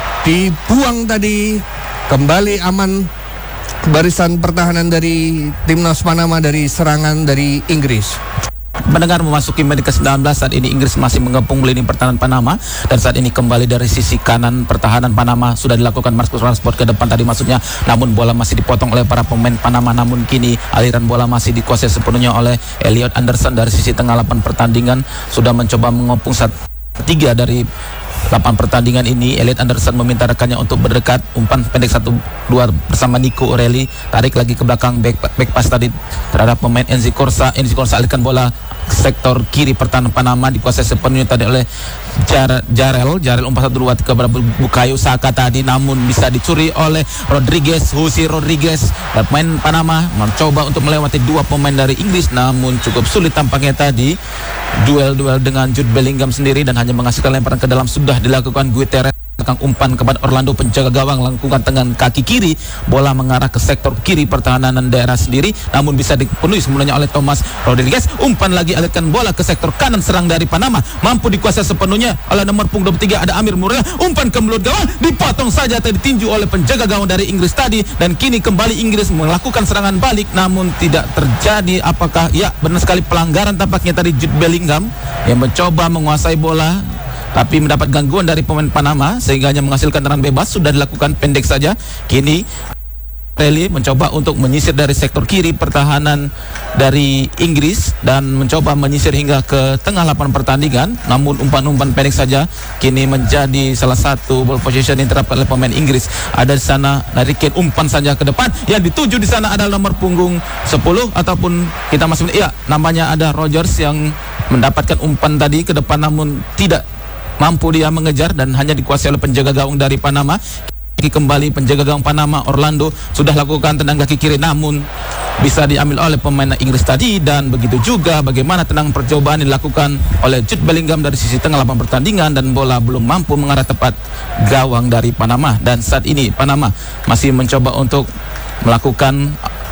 dibuang tadi. Kembali aman barisan pertahanan dari timnas Panama dari serangan dari Inggris. Mendengar memasuki menit ke sembilan belas, saat ini Inggris masih mengepung lini pertahanan Panama, dan saat ini kembali dari sisi kanan pertahanan Panama sudah dilakukan Marcus Rashford ke depan tadi maksudnya, namun bola masih dipotong oleh para pemain Panama. Namun kini aliran bola masih dikuasai sepenuhnya oleh Elliot Anderson dari sisi tengah lapangan pertandingan, sudah mencoba mengepung saat tiga dari delapan pertandingan ini. Elliot Anderson meminta rekannya untuk berdekat, umpan pendek satu dua bersama Nico O'Reilly, tarik lagi ke belakang, back, back pass tadi terhadap pemain Enzi Corsa. Enzi Corsa alihkan bola sektor kiri pertahanan Panama, dikuasai sepenuhnya tadi oleh Jar Jarel. Jarel umpan satu dua kepada Bukayo Saka tadi, namun bisa dicuri oleh Rodriguez. Jose Rodriguez dan pemain Panama mencoba untuk melewati dua pemain dari Inggris, namun cukup sulit tampaknya tadi duel-duel dengan Jude Bellingham sendiri dan hanya menghasilkan lemparan ke dalam. Sudah dilakukan Guterres, umpan kepada Orlando penjaga gawang, lakukan dengan kaki kiri, bola mengarah ke sektor kiri pertahanan daerah sendiri, namun bisa dipenuhi semuanya oleh Thomas Rodriguez. Umpan lagi, alihkan bola ke sektor kanan serang dari Panama, mampu dikuasai sepenuhnya oleh nomor punggung dua puluh tiga ada Amir Murrell. Umpan ke mulut gawang, dipotong saja tadi, ditinju oleh penjaga gawang dari Inggris tadi, dan kini kembali Inggris melakukan serangan balik, namun tidak terjadi apakah ya benar sekali pelanggaran tampaknya tadi Jude Bellingham yang mencoba menguasai bola tapi mendapat gangguan dari pemain Panama sehingga hanya menghasilkan tendangan bebas. Sudah dilakukan pendek saja. Kini O'Reilly mencoba untuk menyisir dari sektor kiri pertahanan dari Inggris dan mencoba menyisir hingga ke tengah lapangan pertandingan, namun umpan-umpan pendek saja kini menjadi salah satu ball position yang diterapkan oleh pemain Inggris. Ada di sana dari Kane, umpan saja ke depan, yang dituju di sana adalah nomor punggung sepuluh ataupun kita masih iya namanya ada Rogers yang mendapatkan umpan tadi ke depan, namun tidak mampu dia mengejar dan hanya dikuasai oleh penjaga gawang dari Panama. Kembali penjaga gawang Panama Orlando sudah lakukan tendang kaki kiri, namun bisa diambil oleh pemain Inggris tadi, dan begitu juga bagaimana tendangan percobaan dilakukan oleh Jude Bellingham dari sisi tengah lapangan pertandingan, dan bola belum mampu mengarah tepat gawang dari Panama. Dan saat ini Panama masih mencoba untuk melakukan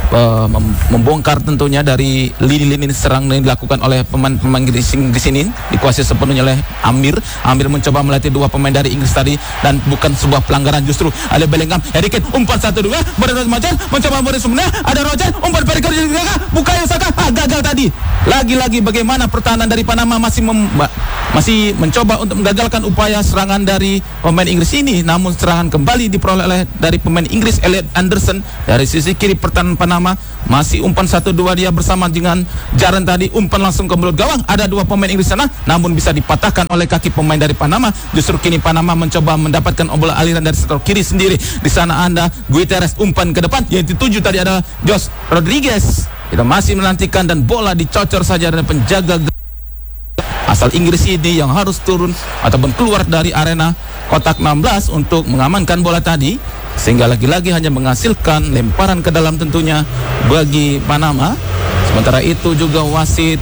uh, mem- membongkar tentunya dari lini-lini serang yang dilakukan oleh pemain-pemain Inggris di sini, dikuasai sepenuhnya oleh Amir. Amir mencoba melatih dua pemain dari Inggris tadi dan bukan sebuah pelanggaran, justru ada Bellingham, Harry Kane, umpan satu dua, berada Macan, mencoba Morris sebenarnya, ada Roger, umpan Periker di belakang, Bukayo Saka, ah, gagal tadi. Lagi-lagi bagaimana pertahanan dari Panama masih mem- masih mencoba untuk menggagalkan upaya serangan dari pemain Inggris ini, namun serangan kembali diperoleh oleh dari pemain Inggris Elliot Anderson dari sisi kiri pertahanan Panama. Masih umpan satu dua dia bersama dengan Jaren tadi, umpan langsung ke mulut gawang, ada dua pemain Inggris sana, namun bisa dipatahkan oleh kaki pemain dari Panama. Justru kini Panama mencoba mendapatkan obrolan aliran dari sektor kiri sendiri. Di sana ada Guterres, umpan ke depan yang dituju tadi adalah Josh Rodriguez. Kita masih menantikan dan bola dicocor saja dari penjaga asal Inggris ini yang harus turun ataupun keluar dari arena kotak enam belas untuk mengamankan bola tadi, sehingga lagi-lagi hanya menghasilkan lemparan ke dalam tentunya bagi Panama. Sementara itu juga wasit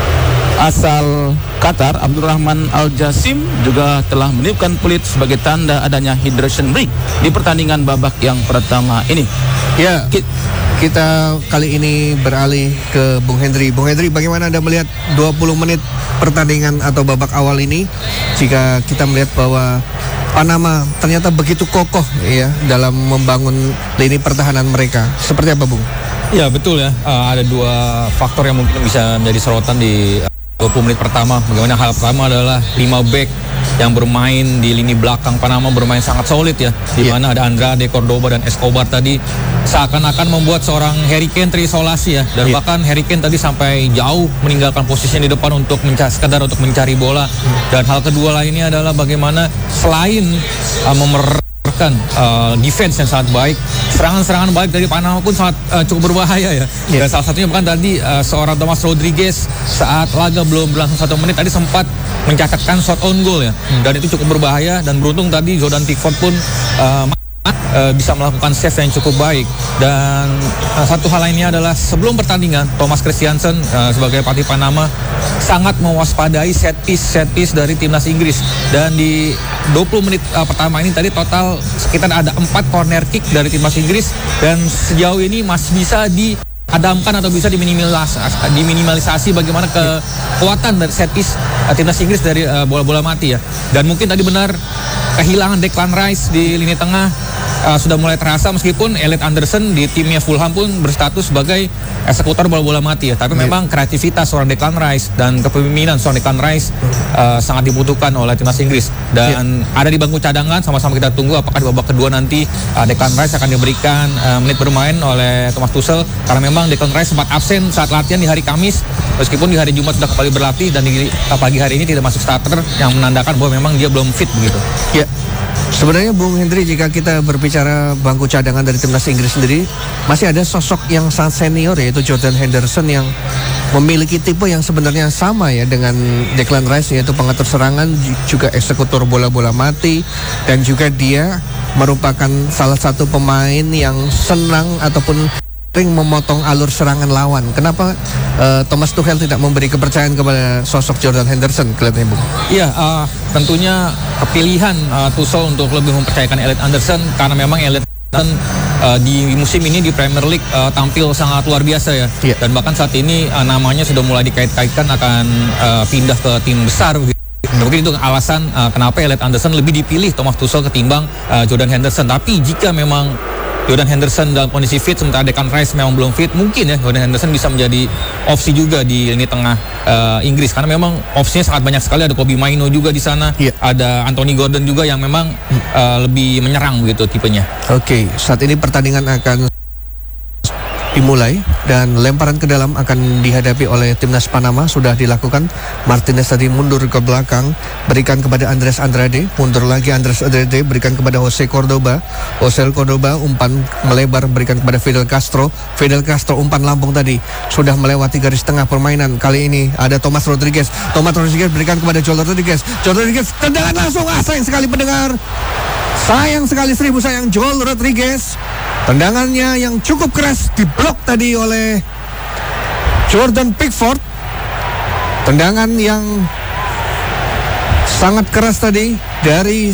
asal Qatar Abdurrahman Al-Jasim juga telah meniupkan peluit sebagai tanda adanya hydration break di pertandingan babak yang pertama ini. Ya, kita kali ini beralih ke Bung Hendri. Bung Hendri, bagaimana Anda melihat dua puluh menit pertandingan atau babak awal ini, jika kita melihat bahwa Panama ternyata begitu kokoh ya dalam membangun lini pertahanan mereka. Seperti apa, Bung? Ya betul ya, uh, ada dua faktor yang mungkin bisa menjadi sorotan di uh, dua puluh menit pertama. Bagaimana hal pertama adalah lima back yang bermain di lini belakang Panama bermain sangat solid ya, di mana yeah. ada Andrade, Cordoba dan Escobar tadi seakan-akan membuat seorang Harry Kane terisolasi ya, dan yeah. bahkan Harry Kane tadi sampai jauh meninggalkan posisinya di depan untuk mencari sekedar untuk mencari bola. Dan hal kedua lainnya adalah bagaimana selain uh, memer Uh, defense yang sangat baik, serangan-serangan baik dari Panama pun sangat uh, cukup berbahaya ya. Yeah. Dan salah satunya bahkan tadi uh, seorang Thomas Rodriguez saat laga belum berlangsung satu menit tadi sempat mencatatkan shot on goal ya, hmm. dan itu cukup berbahaya. Dan beruntung tadi Jordan Pickford pun uh, Uh, bisa melakukan save yang cukup baik. Dan uh, satu hal lainnya adalah sebelum pertandingan Thomas Christiansen uh, sebagai pelatih Panama sangat mewaspadai set piece set piece dari timnas Inggris. Dan di dua puluh menit uh, pertama ini tadi total sekitar ada empat corner kick dari timnas Inggris, dan sejauh ini masih bisa di adamkan atau bisa diminimalisasi, diminimalisasi bagaimana kekuatan dari set piece uh, timnas Inggris dari uh, bola-bola mati ya. Dan mungkin tadi benar kehilangan Declan Rice di lini tengah uh, sudah mulai terasa, meskipun Elliot Anderson di timnya Fulham pun berstatus sebagai eksekutor bola-bola mati ya. Tapi yeah. memang kreativitas seorang Declan Rice dan kepemimpinan seorang Declan Rice uh, sangat dibutuhkan oleh timnas Inggris. Dan yeah. ada di bangku cadangan, sama-sama kita tunggu apakah di babak kedua nanti uh, Declan Rice akan diberikan uh, menit bermain oleh Thomas Tuchel, karena memang Declan Rice sempat absen saat latihan di hari Kamis, meskipun di hari Jumat sudah kembali berlatih, dan di pagi hari ini tidak masuk starter, yang menandakan bahwa memang dia belum fit begitu. Ya, sebenarnya Bung Hendri, jika kita berbicara bangku cadangan dari timnas Inggris sendiri, masih ada sosok yang sangat senior, yaitu Jordan Henderson, yang memiliki tipe yang sebenarnya sama ya dengan Declan Rice, yaitu pengatur serangan, juga eksekutor bola-bola mati, dan juga dia merupakan salah satu pemain yang senang ataupun sering memotong alur serangan lawan. Kenapa uh, Thomas Tuchel tidak memberi kepercayaan kepada sosok Jordan Henderson kelihatannya, Bung? Iya, uh, tentunya kepilihan uh, Tuchel untuk lebih mempercayakan Elliot Anderson, karena memang Elliot Anderson uh, di musim ini di Premier League uh, tampil sangat luar biasa ya. Yeah. Dan bahkan saat ini uh, namanya sudah mulai dikait-kaitkan akan uh, pindah ke tim besar gitu. Mungkin itu alasan uh, kenapa Elliot Anderson lebih dipilih Thomas Tuchel ketimbang uh, Jordan Henderson. Tapi jika memang Jordan Henderson dalam kondisi fit, sementara Declan Rice memang belum fit, mungkin ya Jordan Henderson bisa menjadi opsi juga di lini tengah uh, Inggris, karena memang opsinya sangat banyak sekali. Ada Kobbie Mainoo juga di sana, yeah. ada Anthony Gordon juga yang memang uh, lebih menyerang begitu tipenya. Oke, okay, saat ini pertandingan akan dimulai dan lemparan ke dalam akan dihadapi oleh timnas Panama. Sudah dilakukan. Martinez tadi mundur ke belakang, berikan kepada Andres Andrade, mundur lagi Andres Andrade, berikan kepada Jose Cordoba. Jose Cordoba umpan melebar, berikan kepada Fidel Castro. Fidel Castro umpan lambung tadi sudah melewati garis tengah permainan. Kali ini ada Thomas Rodriguez. Thomas Rodriguez berikan kepada Joel Rodriguez. Joel Rodriguez tendangan langsung. Ah, sayang sekali pendengar. Sayang sekali, seribu sayang, Joel Rodriguez. Tendangannya yang cukup keras diblok tadi oleh Jordan Pickford. Tendangan yang sangat keras tadi dari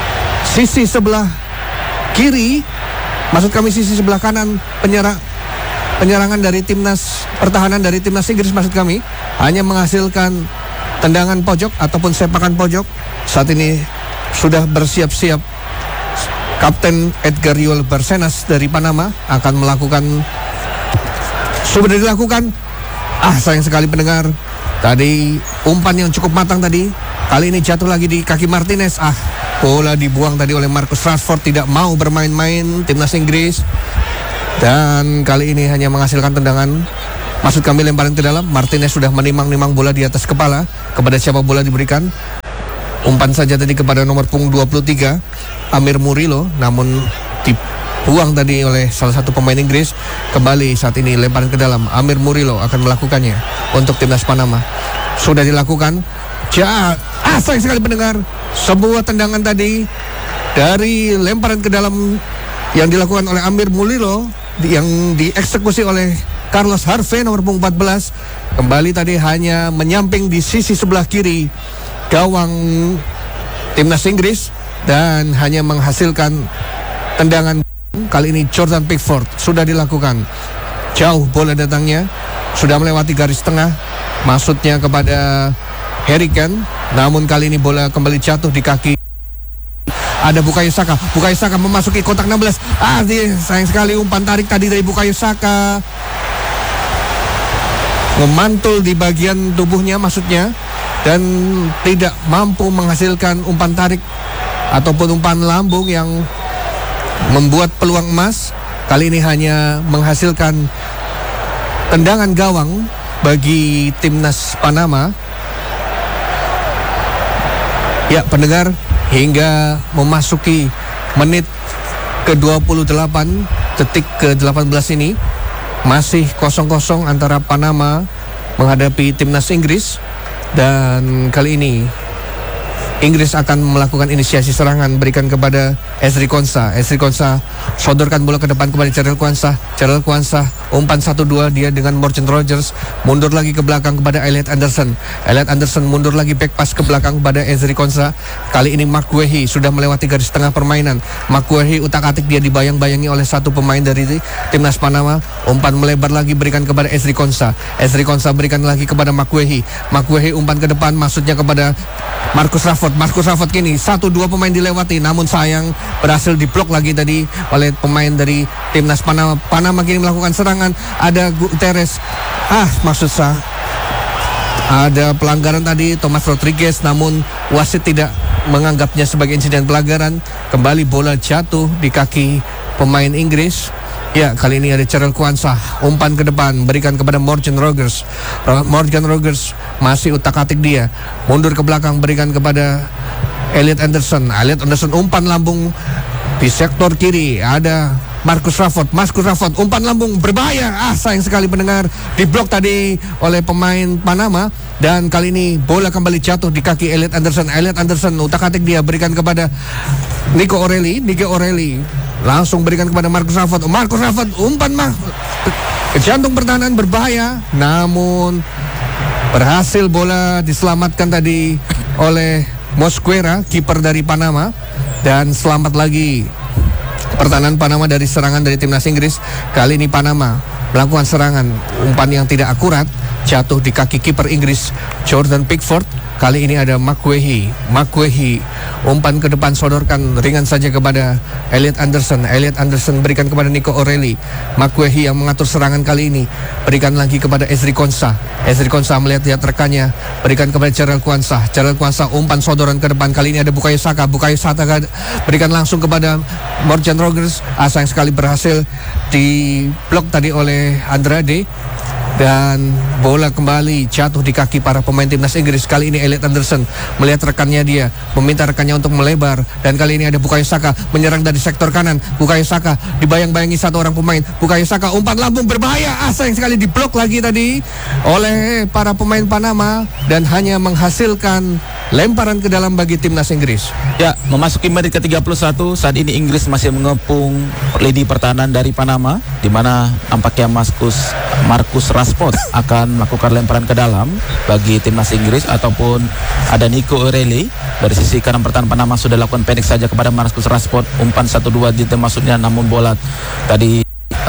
sisi sebelah kiri, maksud kami sisi sebelah kanan penyerang penyerangan dari timnas pertahanan dari timnas Inggris maksud kami hanya menghasilkan tendangan pojok ataupun sepakan pojok. Saat ini sudah bersiap-siap Kapten Edgar Yul Barcenas dari Panama akan melakukan, sudah dilakukan. Ah, sayang sekali pendengar, tadi umpan yang cukup matang tadi, kali ini jatuh lagi di kaki Martinez. Ah, bola dibuang tadi oleh Marcus Rashford. Tidak mau bermain-main timnas Inggris, dan kali ini hanya menghasilkan tendangan, maksud kami lemparan ke dalam. Martinez sudah menimang-nimang bola di atas kepala. Kepada siapa bola diberikan? Umpan saja tadi kepada nomor punggung dua puluh tiga Amir Murillo, namun dibuang tadi oleh salah satu pemain Inggris. Kembali saat ini lemparan ke dalam. Amir Murillo akan melakukannya untuk timnas Panama. Sudah dilakukan. Ja, ah, sayang sekali pendengar, sebuah tendangan tadi dari lemparan ke dalam yang dilakukan oleh Amir Murillo yang dieksekusi oleh Carlos Harvey nomor punggung empat belas. Kembali tadi hanya menyamping di sisi sebelah kiri gawang timnas Inggris dan hanya menghasilkan tendangan. Kali ini Jordan Pickford sudah dilakukan. Jauh bola datangnya, sudah melewati garis tengah, maksudnya kepada Harry Kane. Namun kali ini bola kembali jatuh di kaki. Ada Bukayo Saka. Bukayo Saka memasuki kotak enam belas. Ah, dia, sayang sekali umpan tarik tadi dari Bukayo Saka memantul di bagian tubuhnya maksudnya, dan tidak mampu menghasilkan umpan tarik ataupun umpan lambung yang membuat peluang emas. Kali ini hanya menghasilkan tendangan gawang bagi timnas Panama. Ya pendengar, hingga memasuki menit ke dua puluh delapan, detik ke delapan belas ini masih kosong kosong antara Panama menghadapi timnas Inggris. Dan kali ini Inggris akan melakukan inisiasi serangan, berikan kepada Ezri Konsa. Ezri Konsa sodorkan bola ke depan kepada Jarell Quansah. Jarell Quansah umpan satu dua dia dengan Morgan Rogers, mundur lagi ke belakang kepada Elliot Anderson. Elliot Anderson mundur lagi back pass ke belakang kepada Ezri Konsa. Kali ini Mark Guehi sudah melewati garis tengah permainan. Mark Guehi utak-atik dia dibayang-bayangi oleh satu pemain dari timnas Panama. Umpan melebar lagi berikan kepada Ezri Konsa. Ezri Konsa berikan lagi kepada Mark Guehi. Mark Guehi umpan ke depan maksudnya kepada Marcus Rashford. Marcus Rashford kini satu dua pemain dilewati, namun sayang berhasil diblok lagi tadi oleh pemain dari timnas Panama. Panama kini melakukan serangan. Ada Guterres. Ah, maksud saya ada pelanggaran tadi Thomas Rodriguez, namun wasit tidak menganggapnya sebagai insiden pelanggaran. Kembali bola jatuh di kaki pemain Inggris. Ya, kali ini ada Jarell Quansah, umpan ke depan berikan kepada Morgan Rogers. Morgan Rogers masih utak-atik dia, mundur ke belakang berikan kepada Elliot Anderson. Elliot Anderson umpan lambung di sektor kiri. Ada Marcus Rashford. Marcus Rashford umpan lambung berbahaya. Ah, sayang sekali pendengar, diblok tadi oleh pemain Panama. Dan kali ini bola kembali jatuh di kaki Elliot Anderson. Elliot Anderson utak-atik dia berikan kepada Nico O'Reilly. Nico O'Reilly langsung berikan kepada Marcus Rashford. Marcus Rashford umpan mah ke jantung pertahanan berbahaya, namun berhasil bola diselamatkan tadi oleh Mosquera, kiper dari Panama. Dan selamat lagi pertahanan Panama dari serangan dari timnas Inggris. Kali ini Panama melakukan serangan, umpan yang tidak akurat jatuh di kaki kiper Inggris Jordan Pickford. Kali ini ada Mark Guehi. Mark Guehi umpan ke depan sodorkan ringan saja kepada Elliot Anderson. Elliot Anderson berikan kepada Nico O'Reilly. Mark Guehi yang mengatur serangan kali ini berikan lagi kepada Ezri Konsa. Ezri Konsa melihat-lihat rekannya, berikan kepada Jarell Quansah. Jarell Quansah umpan sodoran ke depan. Kali ini ada Bukayo Saka. Bukayo Saka berikan langsung kepada Morgan Rogers. Ah, sayang sekali berhasil diblok tadi oleh Andrade. Dan bola kembali jatuh di kaki para pemain timnas Inggris. Kali ini Elliot Anderson melihat rekannya dia, meminta rekannya untuk melebar. Dan kali ini ada Bukayo Saka menyerang dari sektor kanan. Bukayo Saka dibayang-bayangi satu orang pemain. Bukayo Saka umpan lambung berbahaya. Ah, sayang sekali diblok lagi tadi oleh para pemain Panama. Dan hanya menghasilkan lemparan ke dalam bagi timnas Inggris. Ya, memasuki menit ke tiga puluh satu. Saat ini Inggris masih mengepung lini pertahanan dari Panama, di mana nampaknya Marcus Marcus Rashford akan melakukan lemparan ke dalam bagi timnas Inggris, ataupun ada Nico O'Reilly dari sisi kanan pertahanan Panama sudah lakukan pendek saja kepada Marcus Rashford. Umpan satu dua gitu maksudnya, namun bola tadi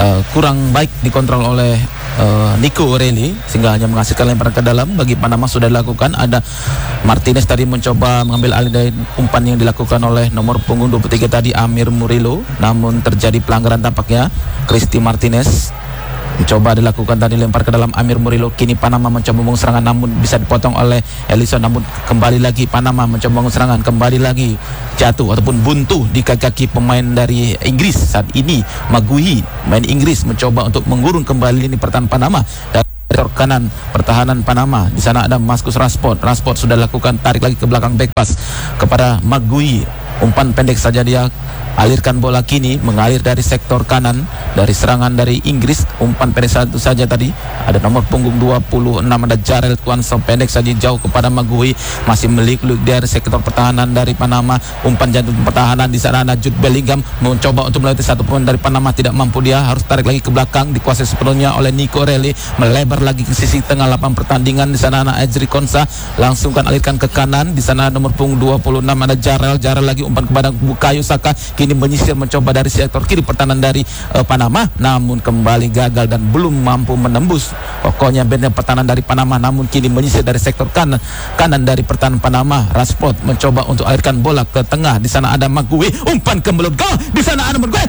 uh, kurang baik dikontrol oleh uh, Nico O'Reilly sehingga hanya menghasilkan lemparan ke dalam. Bagi Panama sudah dilakukan, ada Martinez tadi mencoba mengambil alih dari umpan yang dilakukan oleh nomor punggung dua puluh tiga tadi, Amir Murillo, namun terjadi pelanggaran tampaknya. Cristi Martinez mencoba dilakukan tadi, lempar ke dalam Amir Murillo. Kini Panama mencoba membangun serangan namun bisa dipotong oleh Ellison, namun kembali lagi Panama mencoba membangun serangan, kembali lagi jatuh ataupun buntu di kaki pemain dari Inggris. Saat ini Maguhi, main Inggris, mencoba untuk mengurung kembali lini pertahanan Panama. Dan sektor kanan pertahanan Panama, di sana ada Marcus Rashford. Rashford sudah lakukan tarik lagi ke belakang, back pass kepada Maguhi. Umpan pendek saja dia alirkan bola, kini mengalir dari sektor kanan dari serangan dari Inggris. Umpan pendek satu saja tadi, ada nomor punggung dua puluh enam, ada Jarrell Quansah, pendek saja jauh kepada Maguhi, masih melik-lik dari sektor pertahanan dari Panama. Umpan jantung pertahanan, di sana ada Jude Bellingham mencoba untuk melewati satu pemain dari Panama, tidak mampu, dia harus tarik lagi ke belakang, dikuasai sepenuhnya oleh Nico O'Reilly, melebar lagi ke sisi tengah lapangan pertandingan. Di sana ada Ezri Konsa, langsung kan alirkan ke kanan, di sana nomor punggung dua puluh enam ada Jarrell, Jarrell lagi umpan kepada Bukayo Saka, kini menyisir mencoba dari sektor kiri pertahanan dari uh, Panama, namun kembali gagal dan belum mampu menembus pokoknya benteng pertahanan dari Panama, namun kini menyisir dari sektor kanan kanan dari pertahanan Panama. Rashford mencoba untuk alirkan bola ke tengah, di sana ada Maguhi, umpan ke mulut gol, di sana ada Maguhi,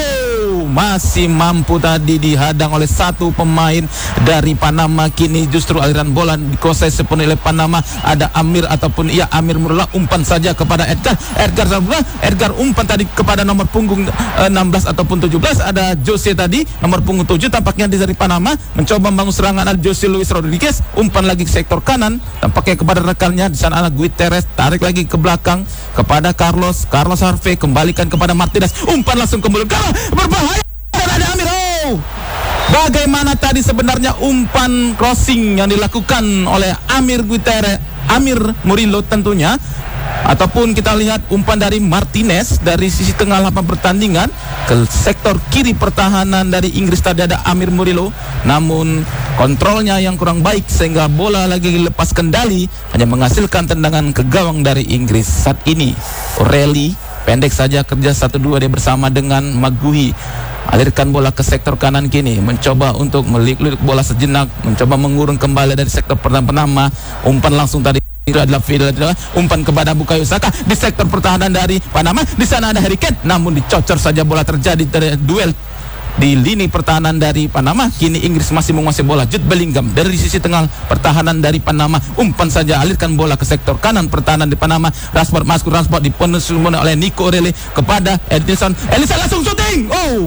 oh masih mampu tadi dihadang oleh satu pemain dari Panama. Kini justru aliran bola dikuasai sepenuhnya oleh Panama, ada Amir ataupun iya Amir Murillo, umpan saja kepada Edgar Edgar Edgar umpan tadi kepada nomor punggung eh, enam belas ataupun tujuh belas, ada Jose tadi nomor punggung tujuh, tampaknya dari Panama mencoba membangun serangan, ada Jose Luis Rodriguez, umpan lagi ke sektor kanan, tampaknya kepada rekannya. Di sana ada Guterres, tarik lagi ke belakang kepada Carlos Carlos Harvey, kembalikan kepada Martinez, umpan langsung ke mulut gol, berbahaya, dan ada Amir. Oh, bagaimana tadi sebenarnya umpan crossing yang dilakukan oleh Amir Guterres, Amir Murillo tentunya, ataupun kita lihat umpan dari Martinez dari sisi tengah lapangan pertandingan ke sektor kiri pertahanan dari Inggris. Tadi ada Amir Murillo, namun kontrolnya yang kurang baik sehingga bola lagi lepas kendali, hanya menghasilkan tendangan ke gawang dari Inggris. Saat ini O'Reilly pendek saja kerja satu dua dia bersama dengan Maguhi, alirkan bola ke sektor kanan, kini mencoba untuk melirik-lirik bola sejenak, mencoba mengurung kembali dari sektor pertahanan Panama. Umpan langsung tadi itu adalah adalah umpan kepada Bukayo Saka di sektor pertahanan dari Panama. Di sana ada Harry Kane, namun dicocor saja bola, terjadi ter- duel di lini pertahanan dari Panama. Kini Inggris masih menguasai bola. Jude Bellingham dari sisi tengah pertahanan dari Panama, umpan saja alirkan bola ke sektor kanan pertahanan di Panama. Rashford masuk, Rashford dipenuhi oleh Nico O'Reilly kepada Ellison. Ellison langsung syuting. Oh,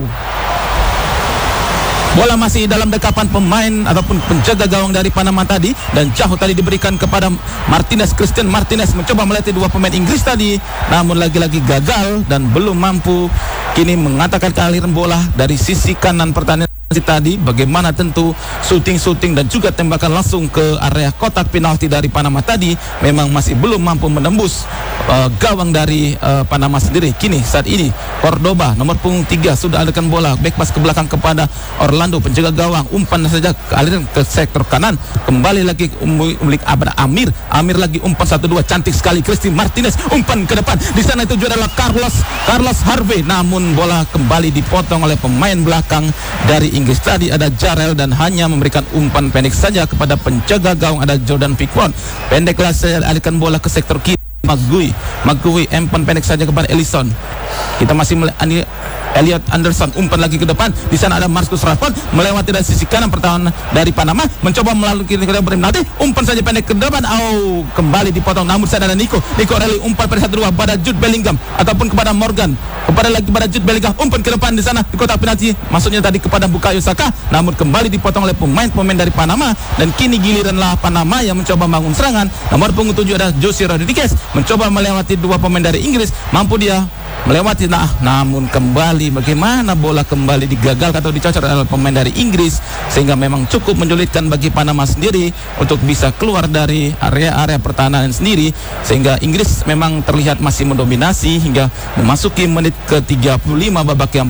bola masih dalam dekapan pemain ataupun penjaga gawang dari Panama tadi, dan jauh tadi diberikan kepada Martinez. Christian Martinez mencoba melatih dua pemain Inggris tadi, namun lagi-lagi gagal dan belum mampu. Kini mengatakan aliran bola dari sisi kanan pertahanan tadi, bagaimana tentu syuting-syuting dan juga tembakan langsung ke area kotak penalti dari Panama tadi memang masih belum mampu menembus uh, gawang dari uh, Panama sendiri. Kini saat ini Cordoba nomor punggung tiga sudah alirkan bola, back pass ke belakang kepada Orlando, penjaga gawang, umpan saja aliran ke sektor kanan, kembali lagi milik Abad Amir Amir lagi umpan satu dua, cantik sekali Cristi Martinez, umpan ke depan, di sana itu adalah Carlos Carlos Harvey, namun bola kembali dipotong oleh pemain belakang dari Inggris tadi, ada Jarrell, dan hanya memberikan umpan pendek saja kepada penjaga gawang, ada Jordan Pickford. Pendeklah saya alihkan bola ke sektor kiri, Maguhi Maguhi umpan pendek saja kepada Ellison. Kita masih melihat Elliot Anderson, umpan lagi ke depan, di sana ada Marcus Rashford melewati dari sisi kanan pertahanan dari Panama, mencoba melalui kiri kiri berhenti, umpan saja pendek ke depan, oh kembali dipotong, namun saya ada Nico Nico O'Reilly, umpan pada satu dua pada Jude Bellingham ataupun kepada Morgan, kepada lagi pada Jude Bellingham, umpan ke depan, di sana di kotak penalti, maksudnya tadi kepada Bukayo Saka, namun kembali dipotong oleh pemain-pemain dari Panama. Dan kini giliranlah Panama yang mencoba bangun serangan. Nomor punggung tujuh ada Jose Rodriguez, mencoba melewati dua pemain dari Inggris, mampu dia melewati, nah namun kembali bagaimana bola kembali digagalkan atau dicocor oleh pemain dari Inggris, sehingga memang cukup menyulitkan bagi Panama sendiri untuk bisa keluar dari area-area pertahanan sendiri, sehingga Inggris memang terlihat masih mendominasi hingga memasuki menit ke tiga puluh lima babak yang pertama.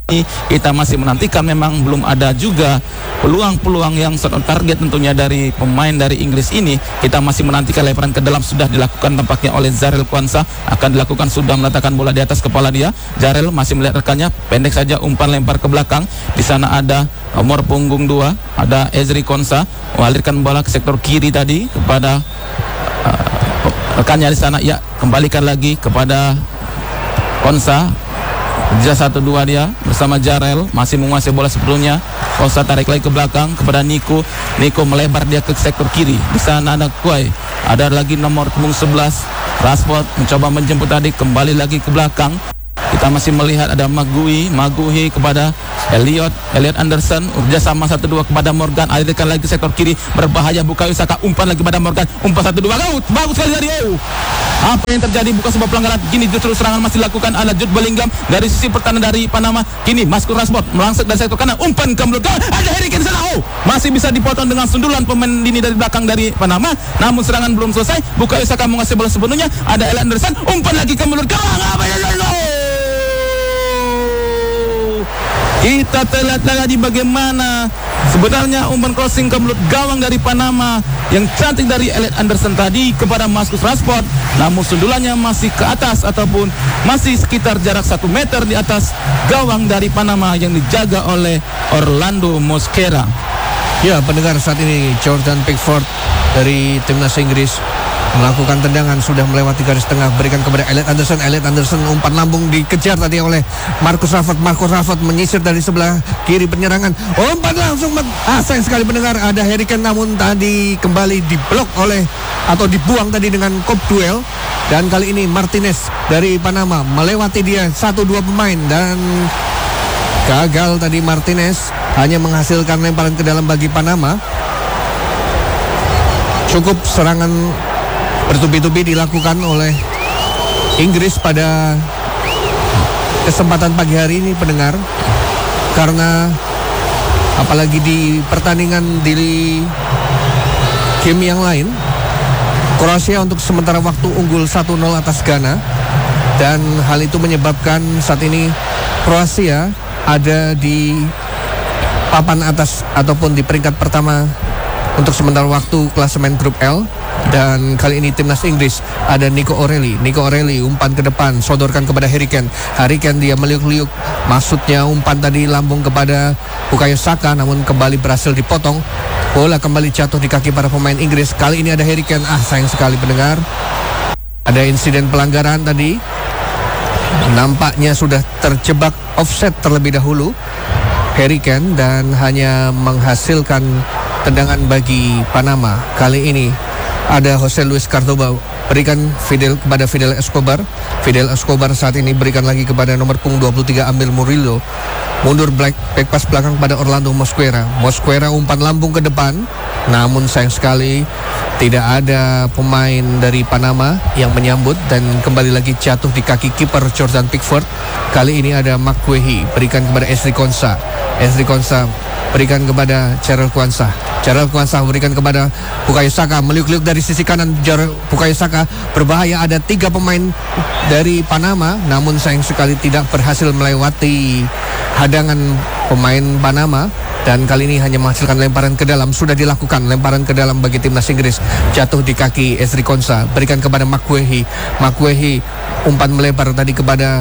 kita masih menantikan. Memang belum ada juga peluang-peluang yang target tentunya dari pemain dari Inggris ini. Kita masih menantikan lemparan ke dalam sudah dilakukan tampaknya oleh Jarel Kwanza, akan dilakukan, sudah meletakkan bola di atas kepala dia. Jarel masih melihat rekannya, pendek saja umpan lempar ke belakang. Di sana ada nomor punggung dua, ada Ezri Konsa mengalirkan bola ke sektor kiri tadi kepada uh, rekannya di sana. Ya, kembalikan lagi kepada Konsa. Dia satu dua dia bersama Jarel masih menguasai bola sebelumnya. Konsa tarik lagi ke belakang kepada Niko. Niko melebar dia ke sektor kiri. Di sana ada Kuai. Ada lagi nomor punggung sebelas, Rashford mencoba menjemput tadi, kembali lagi ke belakang. Kita masih melihat ada Magui, Maguhi kepada Elliot, Elliot Anderson, kerjasama satu dua kepada Morgan, alirkan lagi sektor kiri, berbahaya Bukayo Saka, umpan lagi kepada Morgan, umpan satu dua, out, bagus sekali dari oh. Apa yang terjadi? Bukan sebuah pelanggaran. Kini justru serangan masih dilakukan oleh Jude Bellingham dari sisi pertahanan dari Panama. Kini Marcus Rashford melangsung dari sektor kanan, umpan ke mulut gawang, ada Harry Kane sana, oh, masih bisa dipotong dengan sundulan pemain lini dari belakang dari Panama. Namun serangan belum selesai. Bukayo Saka menguasai bola sepenuhnya, ada Elliot Anderson, umpan lagi ke mulut gawang, apa yang kita terlihat lagi bagaimana sebenarnya umpan crossing ke mulut gawang dari Panama yang cantik dari Elliot Anderson tadi kepada Marcus Rashford. Namun sundulannya masih ke atas ataupun masih sekitar jarak satu meter di atas gawang dari Panama yang dijaga oleh Orlando Mosquera. Ya, pendengar, saat ini Jordan Pickford dari timnas Inggris melakukan tendangan, sudah melewati garis tengah, berikan kepada Elliot Anderson. Elliot Anderson umpan lambung dikejar tadi oleh Marcus Rashford. Marcus Rashford menyisir dari sebelah kiri penyerangan, umpan langsung, ah sayang sekali pendengar, ada Harry Kane, namun tadi kembali diblok oleh atau dibuang tadi dengan kop duel. Dan kali ini Martinez dari Panama melewati dia satu dua pemain dan gagal tadi. Martinez hanya menghasilkan lemparan ke dalam bagi Panama. Cukup serangan bertubi-tubi dilakukan oleh Inggris pada kesempatan pagi hari ini pendengar, karena apalagi di pertandingan di game yang lain Kroasia untuk sementara waktu unggul satu nol atas Ghana, dan hal itu menyebabkan saat ini Kroasia ada di papan atas ataupun di peringkat pertama untuk sementara waktu klasemen grup L. Dan kali ini timnas Inggris ada Nico O'Reilly. Nico O'Reilly umpan ke depan, sodorkan kepada Harry Kane. Harry Kane dia meliuk-liuk, maksudnya umpan tadi lambung kepada Bukayo Saka, namun kembali berhasil dipotong. Bola kembali jatuh di kaki para pemain Inggris. Kali ini ada Harry Kane. Ah, sayang sekali pendengar, ada insiden pelanggaran tadi. Nampaknya sudah terjebak offset terlebih dahulu Harry Kane, dan hanya menghasilkan tendangan bagi Panama. Kali ini ada Jose Luis Cordoba, berikan Fidel kepada Fidel Escobar. Fidel Escobar saat ini berikan lagi kepada nomor punggung dua puluh tiga, ambil Murillo. Mundur black, back pass belakang kepada Orlando Mosquera. Mosquera umpan lambung ke depan, namun sayang sekali tidak ada pemain dari Panama yang menyambut, dan kembali lagi jatuh di kaki kiper Jordan Pickford. Kali ini ada Maguire, berikan kepada Ezri Konsa. Ezri Konsa berikan kepada Jarel Kwanza. Jarel Kwanza berikan kepada Bukayo Saka, meliuk-liuk dari sisi kanan. Jarel Bukayo Saka berbahaya, ada tiga pemain dari Panama, namun sayang sekali tidak berhasil melewati hadangan pemain Panama. Dan kali ini hanya menghasilkan lemparan ke dalam. Sudah dilakukan lemparan ke dalam bagi timnas Inggris, jatuh di kaki Ezri Konsa, berikan kepada Maguire. Maguire umpan melebar tadi kepada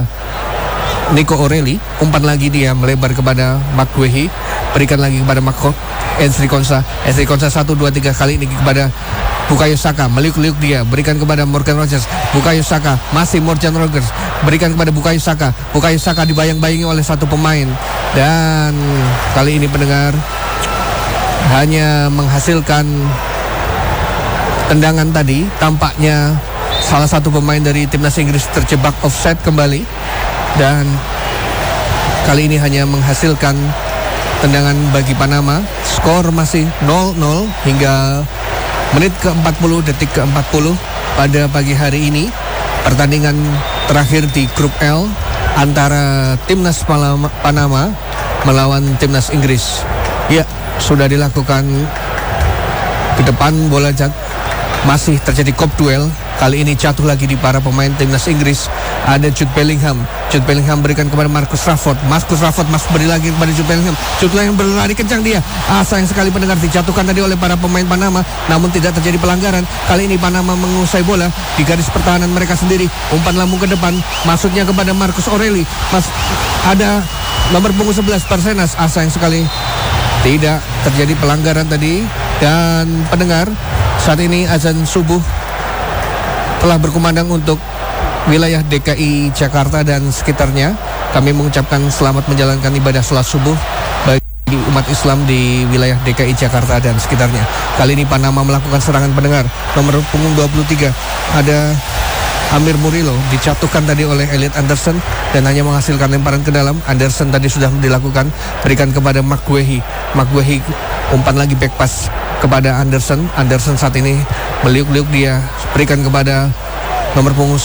Nico O'Reilly, umpan lagi dia melebar kepada Maguire, berikan lagi kepada Marco Ezri Konsa. Ezri Konsa satu dua tiga, kali ini kepada Bukayo Saka, meliuk-liuk dia, berikan kepada Morgan Rogers. Bukayo Saka, masih Morgan Rogers, berikan kepada Bukayo Saka. Bukayo Saka dibayang-bayangi oleh satu pemain, dan kali ini pendengar hanya menghasilkan tendangan tadi. Tampaknya salah satu pemain dari timnas Inggris terjebak offside kembali, dan kali ini hanya menghasilkan tendangan bagi Panama. Skor masih nol nol hingga menit ke empat puluh, detik ke empat puluh pada pagi hari ini. Pertandingan terakhir di grup L antara timnas Panama melawan timnas Inggris. Ya, sudah dilakukan ke depan bola jat, Masih terjadi kop duel. Kali ini jatuh lagi di para pemain timnas Inggris. Ada Jude Bellingham. Jude Bellingham berikan kepada Marcus Rashford. Marcus Rashford masih beri lagi kepada Jude Bellingham. Jude Bellingham berlari kencang dia. Ah, sayang sekali pendengar, dijatuhkan tadi oleh para pemain Panama. Namun tidak terjadi pelanggaran. Kali ini Panama menguasai bola di garis pertahanan mereka sendiri. Umpan lambung ke depan. Masuknya kepada Marcus Aureli. Mas, ada nomor punggung sebelas Persenas. Ah, sayang sekali tidak terjadi pelanggaran tadi. Dan pendengar, saat ini azan subuh telah berkumandang untuk wilayah D K I Jakarta dan sekitarnya. Kami mengucapkan selamat menjalankan ibadah sholat subuh bagi umat Islam di wilayah D K I Jakarta dan sekitarnya. Kali ini Panama melakukan serangan pendengar. Nomor punggung dua puluh tiga ada Amir Murillo, dijatuhkan tadi oleh Elliot Anderson dan hanya menghasilkan lemparan ke dalam. Anderson tadi sudah dilakukan, berikan kepada Mark Guehi. Mark Guehi umpan lagi back pass kepada Anderson. Anderson saat ini meliuk-liuk, dia berikan kepada nomor punggung